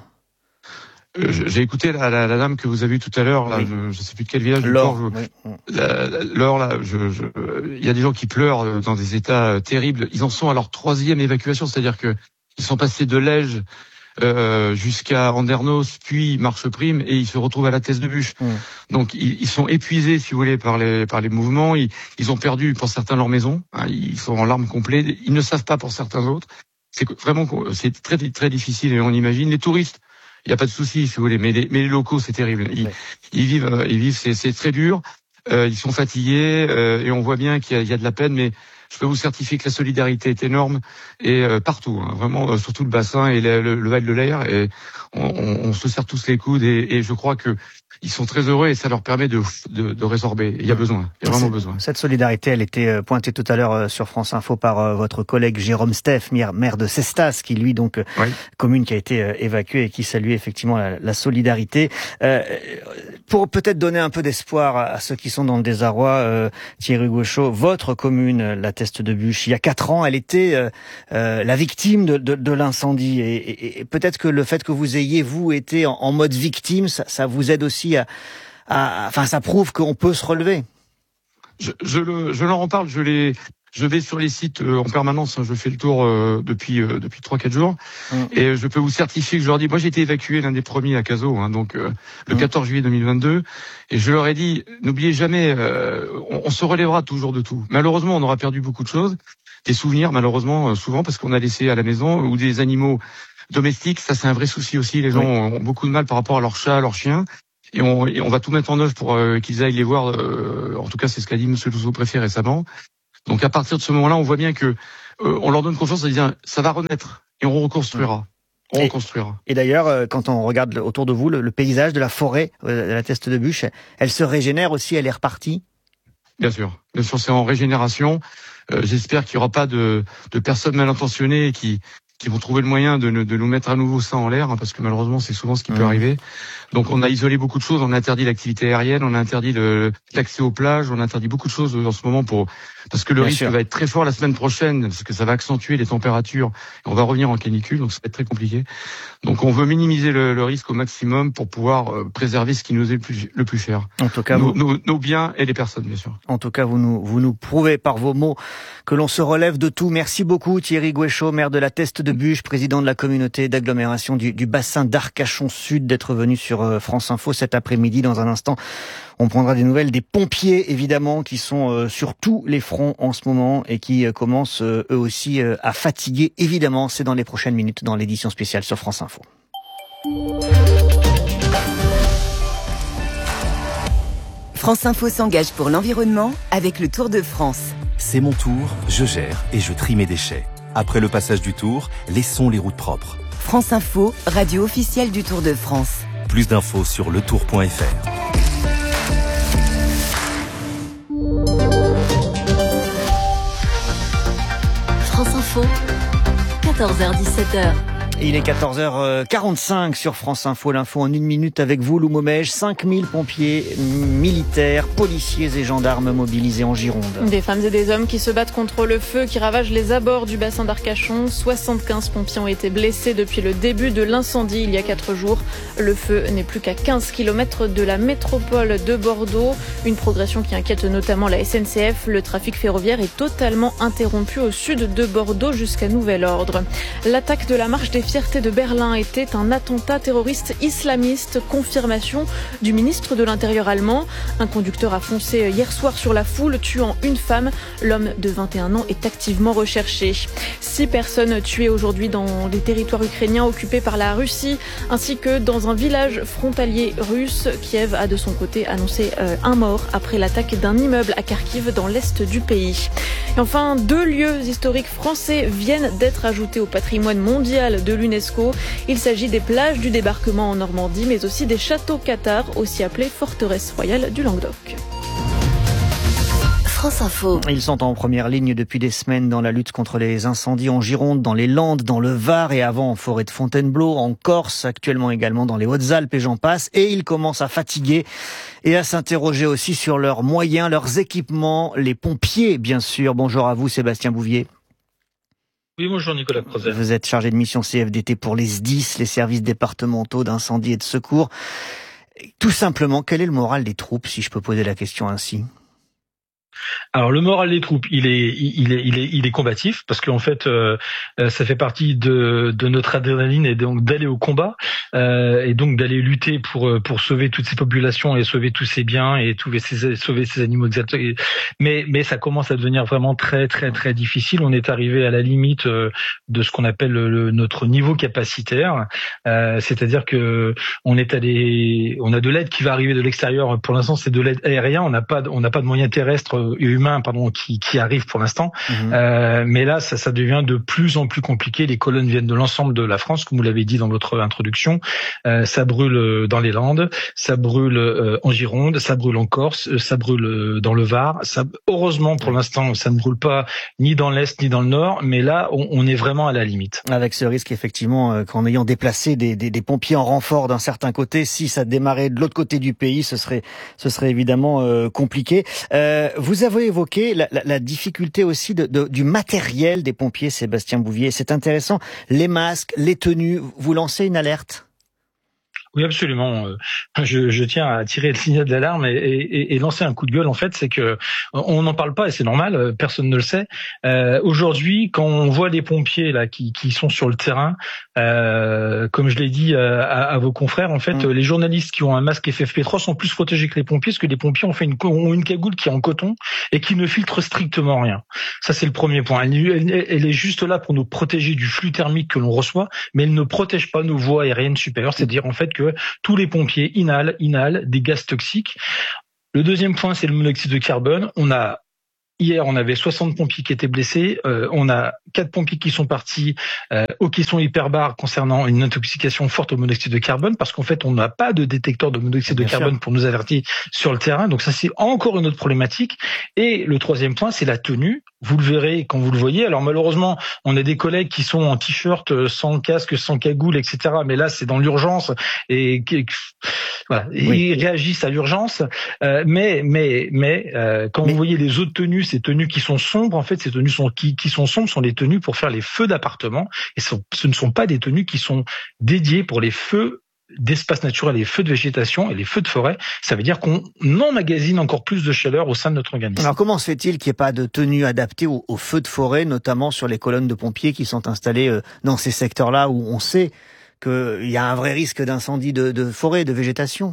Euh, j'ai écouté la, la, la dame que vous avez vue tout à l'heure, là, oui. je, je sais plus de quel village. Laure, oui. la, la, Laure, là, je, je, il y a des gens qui pleurent dans des états terribles. Ils en sont à leur troisième évacuation, c'est-à-dire que ils sont passés de l'Ège Euh, jusqu'à Andernos, puis Marcheprime, et ils se retrouvent à la Teste de Buch. Mmh. Donc ils, ils sont épuisés, si vous voulez, par les par les mouvements. Ils, ils ont perdu pour certains leur maison. Hein, ils sont en larmes complètes. Ils ne savent pas pour certains autres. C'est vraiment c'est très très difficile. Et on imagine les touristes. Il n'y a pas de souci, si vous voulez, mais les mais les locaux c'est terrible. Ils, ouais. ils vivent ils vivent c'est c'est très dur. Euh, ils sont fatigués euh, et on voit bien qu'il y a, il y a de la peine, mais je peux vous certifier que la solidarité est énorme et euh, partout, hein, vraiment, euh, sur tout le bassin et le, le, le Val de l'Air. Et on, on, on se serre tous les coudes et, et je crois que ils sont très heureux et ça leur permet de, de, de résorber. Il y a besoin, il y a vraiment besoin. Cette solidarité, elle était pointée tout à l'heure sur France Info par votre collègue Jérôme Steff, maire de Cestas, qui lui, donc, oui. commune qui a été évacuée et qui saluait effectivement la, la solidarité. Euh, pour peut-être donner un peu d'espoir à ceux qui sont dans le désarroi, euh, Thierry Gouéchaud, votre commune, la Teste-de-Buch, il y a quatre ans, elle était euh, euh, la victime de, de, de l'incendie. Et, et, et peut-être que le fait que vous ayez, vous, été en, en mode victime, ça, ça vous aide aussi À, à, enfin, ça prouve qu'on peut se relever. Je, je, le, je leur en parle. Je les, je vais sur les sites euh, en permanence. Je fais le tour euh, depuis euh, depuis trois quatre jours, mmh. et je peux vous certifier que je leur dis. Moi, j'ai été évacué l'un des premiers à Cazaux, hein, donc euh, le mmh. quatorze juillet deux mille vingt-deux, et je leur ai dit n'oubliez jamais, euh, on, on se relèvera toujours de tout. Malheureusement, on aura perdu beaucoup de choses, des souvenirs malheureusement euh, souvent parce qu'on a laissé à la maison ou des animaux domestiques. Ça, c'est un vrai souci aussi. Les gens oui. ont beaucoup de mal par rapport à leurs chats, à leurs chiens. Et on, et on va tout mettre en œuvre pour euh, qu'ils aillent les voir. Euh, en tout cas, c'est ce qu'a dit Monsieur le sous-préfet récemment. Donc, à partir de ce moment-là, on voit bien que euh, on leur donne confiance en disant ça va renaître et on reconstruira. On et, reconstruira. Et d'ailleurs, quand on regarde autour de vous, le, le paysage de la forêt euh, de la Teste-de-Buch, elle se régénère aussi. Elle est repartie. Bien sûr, bien sûr, c'est en régénération. Euh, j'espère qu'il n'y aura pas de, de personnes mal intentionnées qui qui vont trouver le moyen de, de nous mettre à nouveau ça en l'air, hein, parce que malheureusement c'est souvent ce qui mmh. peut arriver. Donc on a isolé beaucoup de choses, on a interdit l'activité aérienne, on a interdit le, l'accès aux plages, on a interdit beaucoup de choses en ce moment pour parce que le Bien risque sûr. va être très fort la semaine prochaine, parce que ça va accentuer les températures, et on va revenir en canicule, donc ça va être très compliqué. Donc on veut minimiser le, le risque au maximum pour pouvoir euh, préserver ce qui nous est le plus, le plus cher. En tout cas, nos, vous... nos, nos biens et les personnes, bien sûr. En tout cas, vous nous, vous nous prouvez par vos mots que l'on se relève de tout. Merci beaucoup Thierry Gouéchaud, maire de la Teste-de-Buch, président de la communauté d'agglomération du, du bassin d'Arcachon Sud, d'être venu sur euh, France Info cet après-midi. Dans un instant, on prendra des nouvelles des pompiers, évidemment, qui sont euh, sur tous les fronts en ce moment et qui euh, commencent euh, eux aussi euh, à fatiguer. Évidemment, c'est dans les prochaines minutes dans l'édition spéciale sur France Info. France Info s'engage pour l'environnement avec le Tour de France. C'est mon tour, je gère et je trie mes déchets. Après le passage du Tour, laissons les routes propres. France Info, radio officielle du Tour de France. Plus d'infos sur le tour point f r. France Info, quatorze heures dix-sept heures. Il est quatorze heures quarante-cinq sur France Info. L'info en une minute avec vous, Lou Momège. cinq mille pompiers, militaires, policiers et gendarmes mobilisés en Gironde. Des femmes et des hommes qui se battent contre le feu qui ravage les abords du bassin d'Arcachon. soixante-quinze pompiers ont été blessés depuis le début de l'incendie il y a quatre jours. Le feu n'est plus qu'à quinze kilomètres de la métropole de Bordeaux. Une progression qui inquiète notamment la S N C F. Le trafic ferroviaire est totalement interrompu au sud de Bordeaux jusqu'à nouvel ordre. L'attaque de la marche des fierté de Berlin était un attentat terroriste islamiste, confirmation du ministre de l'Intérieur allemand. Un conducteur a foncé hier soir sur la foule, tuant une femme. L'homme de vingt et un ans est activement recherché. Six personnes tuées aujourd'hui dans les territoires ukrainiens occupés par la Russie, ainsi que dans un village frontalier russe. Kiev a de son côté annoncé euh, un mort après l'attaque d'un immeuble à Kharkiv dans l'est du pays. Et enfin, deux lieux historiques français viennent d'être ajoutés au patrimoine mondial de l'UNESCO. Il s'agit des plages du débarquement en Normandie, mais aussi des châteaux cathares, aussi appelés forteresses royales du Languedoc. France Info. Ils sont en première ligne depuis des semaines dans la lutte contre les incendies en Gironde, dans les Landes, dans le Var et avant en forêt de Fontainebleau, en Corse, actuellement également dans les Hautes-Alpes et j'en passe. Et ils commencent à fatiguer et à s'interroger aussi sur leurs moyens, leurs équipements, les pompiers bien sûr. Bonjour à vous Sébastien Bouvier. Oui, bonjour Nicolas Crozet. Vous êtes chargé de mission C F D T pour les S D I S, les services départementaux d'incendie et de secours. Tout simplement, quel est le moral des troupes, si je peux poser la question ainsi ? Alors le moral des troupes, il est, il est, il est, il est combatif parce qu'en fait, euh, ça fait partie de, de notre adrénaline et donc d'aller au combat euh, et donc d'aller lutter pour pour sauver toutes ces populations et sauver tous ces biens et sauver ces, sauver ces animaux exaltés. Mais mais ça commence à devenir vraiment très très très difficile. On est arrivé à la limite de ce qu'on appelle le, notre niveau capacitaire, euh, c'est-à-dire que on est allé, on a de l'aide qui va arriver de l'extérieur. Pour l'instant, c'est de l'aide aérienne. On n'a pas, on n'a pas de moyens terrestres humains, humains pardon, qui, qui arrivent pour l'instant. Mmh. Euh, mais là, ça, ça devient de plus en plus compliqué. Les colonnes viennent de l'ensemble de la France, comme vous l'avez dit dans votre introduction. Euh, ça brûle dans les Landes, ça brûle euh, en Gironde, ça brûle en Corse, ça brûle dans le Var. Ça, heureusement, pour l'instant, ça ne brûle pas ni dans l'Est ni dans le Nord. Mais là, on, on est vraiment à la limite. Avec ce risque, effectivement, euh, qu'en ayant déplacé des, des, des pompiers en renfort d'un certain côté, si ça démarrait de l'autre côté du pays, ce serait, ce serait évidemment euh, compliqué. Euh, vous avez évoqué la, la, la difficulté aussi de, de, du matériel des pompiers, Sébastien Bouvier. C'est intéressant. Les masques, les tenues. Vous lancez une alerte ? Oui, absolument. Je, je tiens à tirer le signal d'alarme et, et, et lancer un coup de gueule. En fait, c'est que on n'en parle pas et c'est normal. Personne ne le sait. Euh, aujourd'hui, quand on voit les pompiers là qui, qui sont sur le terrain, euh, comme je l'ai dit à, à vos confrères, en fait, mmh. les journalistes qui ont un masque F F P trois sont plus protégés que les pompiers, parce que les pompiers ont fait une, ont une cagoule qui est en coton et qui ne filtre strictement rien. Ça, c'est le premier point. Elle, elle, elle est juste là pour nous protéger du flux thermique que l'on reçoit, mais elle ne protège pas nos voies aériennes supérieures. C'est-à-dire en fait que tous les pompiers inhalent, inhalent des gaz toxiques. Le deuxième point, c'est le monoxyde de carbone. On a Hier, on avait soixante pompiers qui étaient blessés. Euh, on a quatre pompiers qui sont partis euh, aux questions hyperbares concernant une intoxication forte au monoxyde de carbone, parce qu'en fait, on n'a pas de détecteur de monoxyde Bien de carbone sûr. Pour nous avertir sur le terrain. Donc ça, c'est encore une autre problématique. Et le troisième point, c'est la tenue. Vous le verrez quand vous le voyez. Alors malheureusement, on a des collègues qui sont en t-shirt, sans casque, sans cagoule, et cetera. Mais là, c'est dans l'urgence et voilà, oui. Ils réagissent à l'urgence. Euh, mais mais mais euh, quand mais... vous voyez les autres tenues, ces tenues qui sont sombres, en fait, ces tenues sont qui, qui sont sombres sont les tenues pour faire les feux d'appartement. Et ce, ce ne sont pas des tenues qui sont dédiées pour les feux d'espace naturel, les feux de végétation et les feux de forêt. Ça veut dire qu'on emmagasine encore plus de chaleur au sein de notre organisme. Alors comment se fait-il qu'il n'y ait pas de tenue adaptée aux, aux feux de forêt, notamment sur les colonnes de pompiers qui sont installées dans ces secteurs-là où on sait qu'il y a un vrai risque d'incendie de, de forêt, de végétation?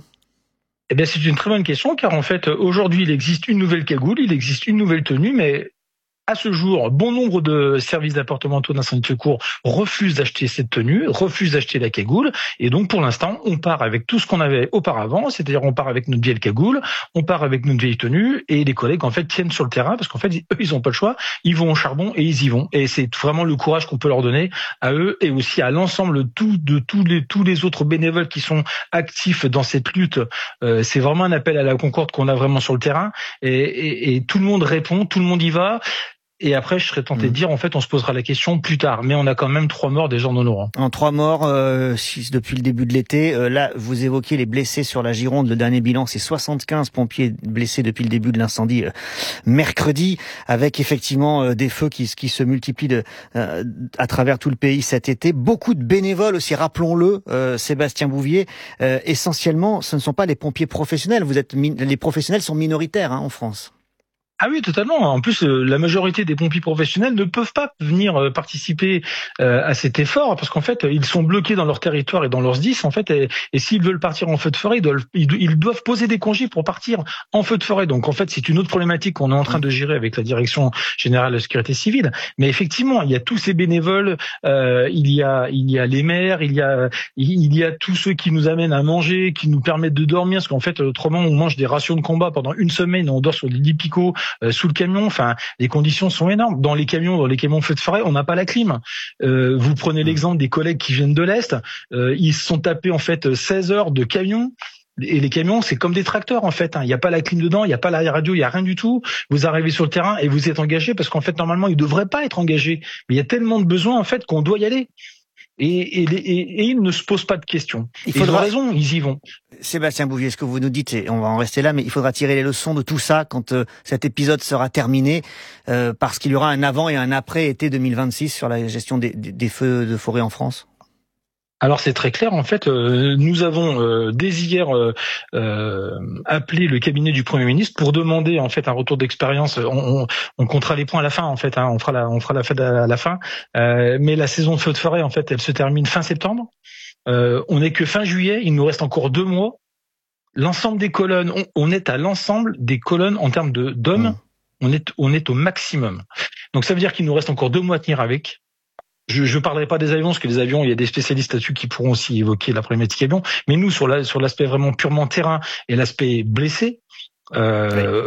Eh bien, c'est une très bonne question, car en fait, aujourd'hui, il existe une nouvelle cagoule, il existe une nouvelle tenue, mais à ce jour, bon nombre de services départementaux d'incendie de secours refusent d'acheter cette tenue, refusent d'acheter la cagoule, et donc pour l'instant, on part avec tout ce qu'on avait auparavant, c'est-à-dire on part avec notre vieille cagoule, on part avec notre vieille tenue, et les collègues en fait tiennent sur le terrain, parce qu'en fait, eux, ils n'ont pas le choix, ils vont au charbon et ils y vont, et c'est vraiment le courage qu'on peut leur donner à eux et aussi à l'ensemble de, tout, de tous les tous les autres bénévoles qui sont actifs dans cette lutte. Euh, c'est vraiment un appel à la concorde qu'on a vraiment sur le terrain, et, et, et tout le monde répond, tout le monde y va. Et après, je serais tenté mmh. de dire, en fait, on se posera la question plus tard. Mais on a quand même trois morts déjà en nos rangs. En trois morts euh, depuis le début de l'été. Euh, là, vous évoquez les blessés sur la Gironde. Le dernier bilan, c'est soixante-quinze pompiers blessés depuis le début de l'incendie euh, mercredi, avec effectivement euh, des feux qui, qui se multiplient de, euh, à travers tout le pays cet été. Beaucoup de bénévoles aussi, rappelons-le, euh, Sébastien Bouvier. Euh, essentiellement, ce ne sont pas les pompiers professionnels. Vous êtes min- les professionnels sont minoritaires hein, en France. Ah oui, totalement. En plus, euh, la majorité des pompiers professionnels ne peuvent pas venir euh, participer euh, à cet effort, parce qu'en fait, ils sont bloqués dans leur territoire et dans leurs S D I S, en fait, et, et s'ils veulent partir en feu de forêt, ils doivent, ils doivent poser des congés pour partir en feu de forêt. Donc, en fait, c'est une autre problématique qu'on est en train de gérer avec la Direction Générale de la Sécurité Civile. Mais effectivement, il y a tous ces bénévoles, euh, il y a, il y a les maires, il y a, il y a tous ceux qui nous amènent à manger, qui nous permettent de dormir, parce qu'en fait, autrement, on mange des rations de combat pendant une semaine, on dort sur des lits picots, Euh, sous le camion. Enfin, les conditions sont énormes. Dans les camions, dans les camions feux de forêt, on n'a pas la clim. Euh, vous prenez l'exemple des collègues qui viennent de l'Est. Euh, ils se sont tapés en fait seize heures de camion. Et les camions, c'est comme des tracteurs en fait. Il n'y a pas la clim dedans, il n'y a pas la radio, il n'y a rien du tout. Vous arrivez sur le terrain et vous êtes engagé parce qu'en fait, normalement, ils ne devraient pas être engagés. Mais il y a tellement de besoins en fait qu'on doit y aller. Et, et, et, et ils ne se posent pas de questions. Il faudra... Ils ont raison, ils y vont. Sébastien Bouvier, ce que vous nous dites, et on va en rester là, mais il faudra tirer les leçons de tout ça quand euh, cet épisode sera terminé, euh, parce qu'il y aura un avant et un après été deux mille vingt-six sur la gestion des, des, des feux de forêt en France. Alors c'est très clair, en fait, euh, nous avons euh, dès hier euh, euh, appelé le cabinet du Premier ministre pour demander en fait un retour d'expérience. On, on, on comptera les points à la fin, en fait, hein, on fera la, on fera la fête à la fin. Euh, mais la saison de feu de forêt, en fait, elle se termine fin septembre. Euh, on n'est que fin juillet, il nous reste encore deux mois. L'ensemble des colonnes, on, on est à l'ensemble des colonnes en termes de d'hommes, mmh. on est on est au maximum. Donc ça veut dire qu'il nous reste encore deux mois à tenir avec. Je ne parlerai pas des avions, parce que les avions, il y a des spécialistes là-dessus qui pourront aussi évoquer la problématique avion. Mais nous, sur la, sur l'aspect vraiment purement terrain et l'aspect blessé, euh, oui.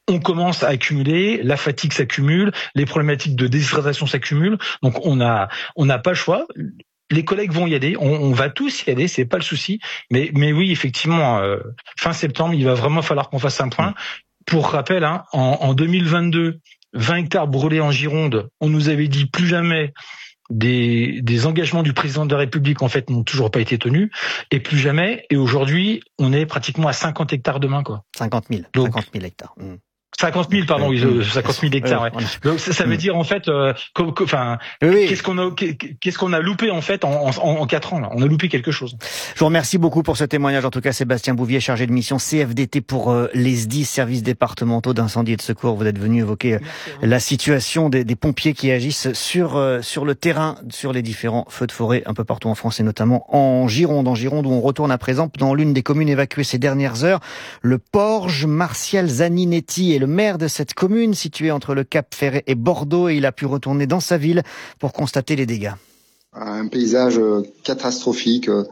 on commence à accumuler, la fatigue s'accumule, les problématiques de déshydratation s'accumulent. Donc on a on n'a pas le choix. Les collègues vont y aller, on, on va tous y aller, c'est pas le souci. Mais mais oui, effectivement, euh, fin septembre, il va vraiment falloir qu'on fasse un point. Pour rappel, hein, en, en deux mille vingt-deux, vingt hectares brûlés en Gironde. On nous avait dit plus jamais. Des, des engagements du président de la République, en fait, n'ont toujours pas été tenus, et plus jamais. Et aujourd'hui, on est pratiquement à cinquante hectares demain, quoi. cinquante mille. Donc, cinquante mille hectares. Mmh. cinquante mille, pardon, oui, cinquante mille hectares. Ouais. Donc ça, ça veut dire en fait, euh, enfin, oui, oui. qu'est-ce qu'on a, qu'est-ce qu'on a loupé en fait en, en, en quatre ans là. On a loupé quelque chose. Je vous remercie beaucoup pour ce témoignage. En tout cas, Sébastien Bouvier, chargé de mission C F D T pour euh, les S D I S, services départementaux d'incendie et de secours. Vous êtes venu évoquer euh, la situation des, des pompiers qui agissent sur euh, sur le terrain, sur les différents feux de forêt un peu partout en France et notamment en Gironde. En Gironde, où on retourne à présent dans l'une des communes évacuées ces dernières heures, le Porge. Martial Zaninetti est le maire de cette commune située entre le Cap Ferret et Bordeaux, et il a pu retourner dans sa ville pour constater les dégâts. Un paysage catastrophique, euh,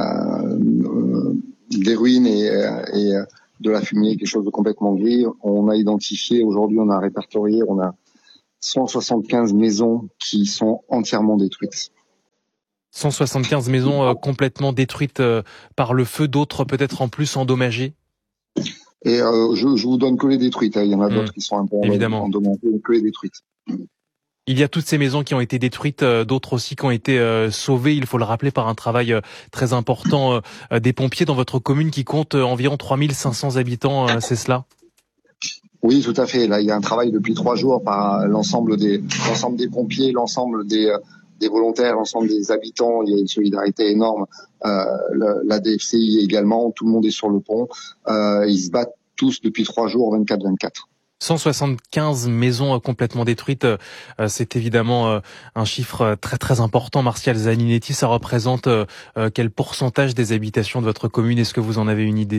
euh, des ruines et, et de la fumée, quelque chose de complètement gris. On a identifié, aujourd'hui on a répertorié, on a cent soixante-quinze maisons qui sont entièrement détruites. cent soixante-quinze maisons euh, complètement détruites euh, par le feu, d'autres peut-être en plus endommagées. Et euh, je, je vous donne que les détruites. Hein. Il y en a mmh. d'autres qui sont un peu Évidemment. endommagées, que les détruites. Il y a toutes ces maisons qui ont été détruites, euh, d'autres aussi qui ont été euh, sauvées, il faut le rappeler, par un travail euh, très important euh, des pompiers dans votre commune qui compte euh, environ trois mille cinq cents habitants, euh, c'est cela ? Oui, tout à fait. Là, il y a un travail depuis trois jours par l'ensemble des, l'ensemble des pompiers, l'ensemble des... Euh, des volontaires, l'ensemble des habitants, il y a une solidarité énorme. Euh, la, la D F C I également, tout le monde est sur le pont. Euh, ils se battent tous depuis trois jours, vingt-quatre vingt-quatre. cent soixante-quinze maisons complètement détruites, c'est évidemment un chiffre très très important. Martial Zaninetti, ça représente quel pourcentage des habitations de votre commune ? Est-ce que vous en avez une idée ?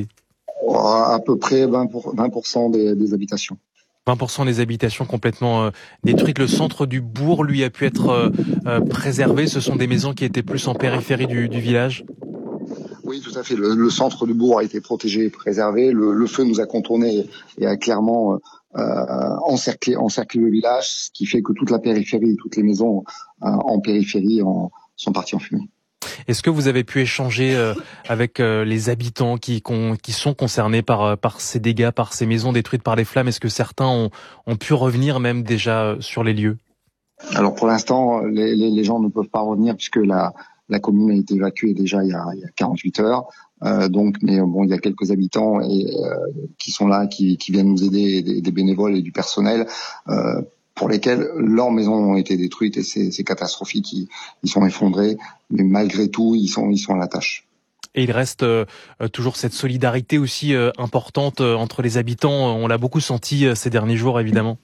À peu près vingt pour cent des, des habitations. vingt pour cent des habitations complètement euh, détruites. Le centre du bourg, lui, a pu être euh, euh, préservé. Ce sont des maisons qui étaient plus en périphérie du, du village. Oui, tout à fait. Le, le centre du bourg a été protégé et préservé. Le, le feu nous a contournés et a clairement euh, encerclé, encerclé le village, ce qui fait que toute la périphérie, toutes les maisons euh, en périphérie en, sont parties en fumée. Est-ce que vous avez pu échanger euh, avec euh, les habitants qui, con, qui sont concernés par, par ces dégâts, par ces maisons détruites par les flammes ? Est-ce que certains ont, ont pu revenir même déjà sur les lieux ? Alors pour l'instant, les, les, les gens ne peuvent pas revenir puisque la, la commune a été évacuée déjà il y a, il y a quarante-huit heures. Euh, donc, mais bon, il y a quelques habitants et, euh, qui sont là, qui, qui viennent nous aider, des, des bénévoles et du personnel. Euh, pour lesquels leurs maisons ont été détruites et c'est, c'est catastrophique, ils, ils sont effondrés, mais malgré tout, ils sont, ils sont à la tâche. Et il reste euh, toujours cette solidarité aussi euh, importante euh, entre les habitants, on l'a beaucoup senti euh, ces derniers jours évidemment.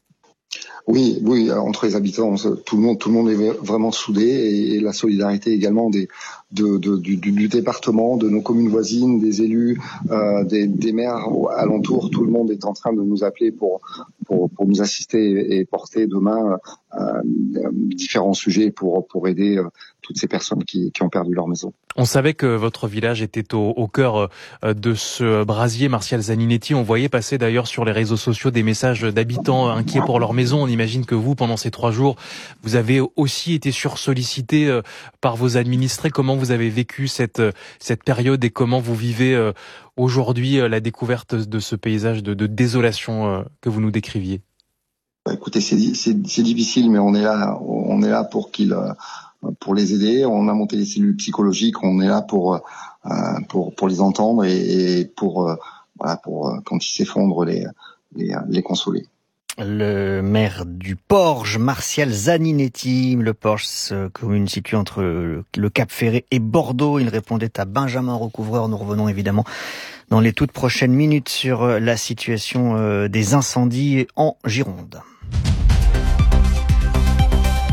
Oui, oui, entre les habitants, tout le monde, tout le monde est vraiment soudé et, et la solidarité également des, de, de, du, du département, de nos communes voisines, des élus, euh, des, des maires alentours. Tout le monde est en train de nous appeler pour pour, pour nous assister et porter demain euh, différents sujets pour pour aider euh, toutes ces personnes qui, qui ont perdu leur maison. On savait que votre village était au, au cœur de ce brasier, Martial Zaninetti. On voyait passer d'ailleurs sur les réseaux sociaux des messages d'habitants inquiets pour leur maison. On imagine que vous, pendant ces trois jours, vous avez aussi été sursollicité par vos administrés. Comment vous avez vécu cette, cette période et comment vous vivez aujourd'hui la découverte de ce paysage de, de désolation que vous nous décriviez ? Écoutez, c'est, c'est, c'est difficile, mais on est là, on est là pour qu'ils... pour les aider. On a monté les cellules psychologiques, on est là pour euh, pour pour les entendre et, et pour euh, voilà pour euh, quand ils s'effondrent les les, les consoler. Le maire du Porge, Martial Zaninetti, le Porge, commune située entre le Cap Ferret et Bordeaux. Il répondait à Benjamin Recouvreur. Nous revenons évidemment dans les toutes prochaines minutes sur la situation des incendies en Gironde.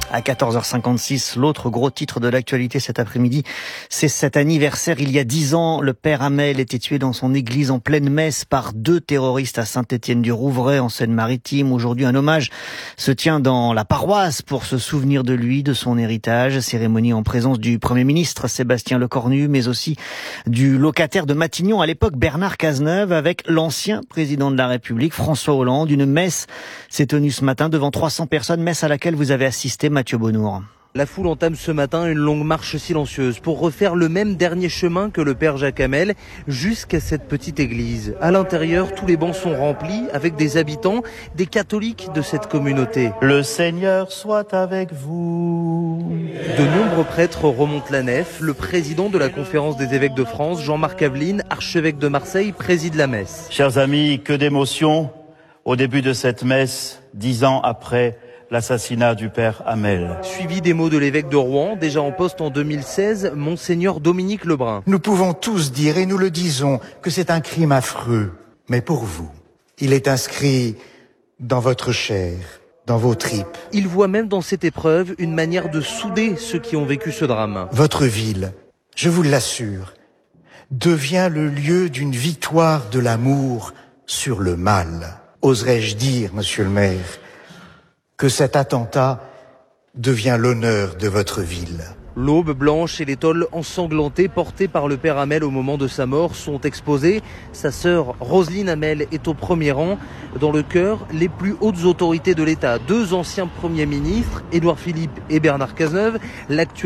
À quatorze heures cinquante-six, l'autre gros titre de l'actualité cet après-midi, c'est cet anniversaire. Il y a dix ans, le père Hamel était tué dans son église en pleine messe par deux terroristes à Saint-Étienne-du-Rouvray, en Seine-Maritime. Aujourd'hui, un hommage se tient dans la paroisse pour se souvenir de lui, de son héritage. Cérémonie en présence du Premier ministre Sébastien Lecornu, mais aussi du locataire de Matignon à l'époque, Bernard Cazeneuve, avec l'ancien président de la République, François Hollande. Une messe s'est tenue ce matin devant trois cents personnes, messe à laquelle vous avez assisté, Mathieu Bonnour. La foule entame ce matin une longue marche silencieuse pour refaire le même dernier chemin que le père Jacques Hamel jusqu'à cette petite église. À l'intérieur, tous les bancs sont remplis avec des habitants, des catholiques de cette communauté. Le Seigneur soit avec vous. De nombreux prêtres remontent la nef. Le président de la Conférence des évêques de France, Jean-Marc Aveline, archevêque de Marseille, préside la messe. Chers amis, que d'émotions au début de cette messe, dix ans après l'assassinat du père Hamel. Suivi des mots de l'évêque de Rouen, déjà en poste en deux mille seize, Monseigneur Dominique Lebrun. Nous pouvons tous dire, et nous le disons, que c'est un crime affreux. Mais pour vous, il est inscrit dans votre chair, dans vos tripes. Il voit même dans cette épreuve une manière de souder ceux qui ont vécu ce drame. Votre ville, je vous l'assure, devient le lieu d'une victoire de l'amour sur le mal. Oserais-je dire, monsieur le maire, que cet attentat devient l'honneur de votre ville. L'aube blanche et les tôles ensanglantées portées par le père Hamel au moment de sa mort sont exposées. Sa sœur Roselyne Hamel est au premier rang. Dans le chœur, les plus hautes autorités de l'État, deux anciens premiers ministres, Édouard Philippe et Bernard Cazeneuve, l'actuel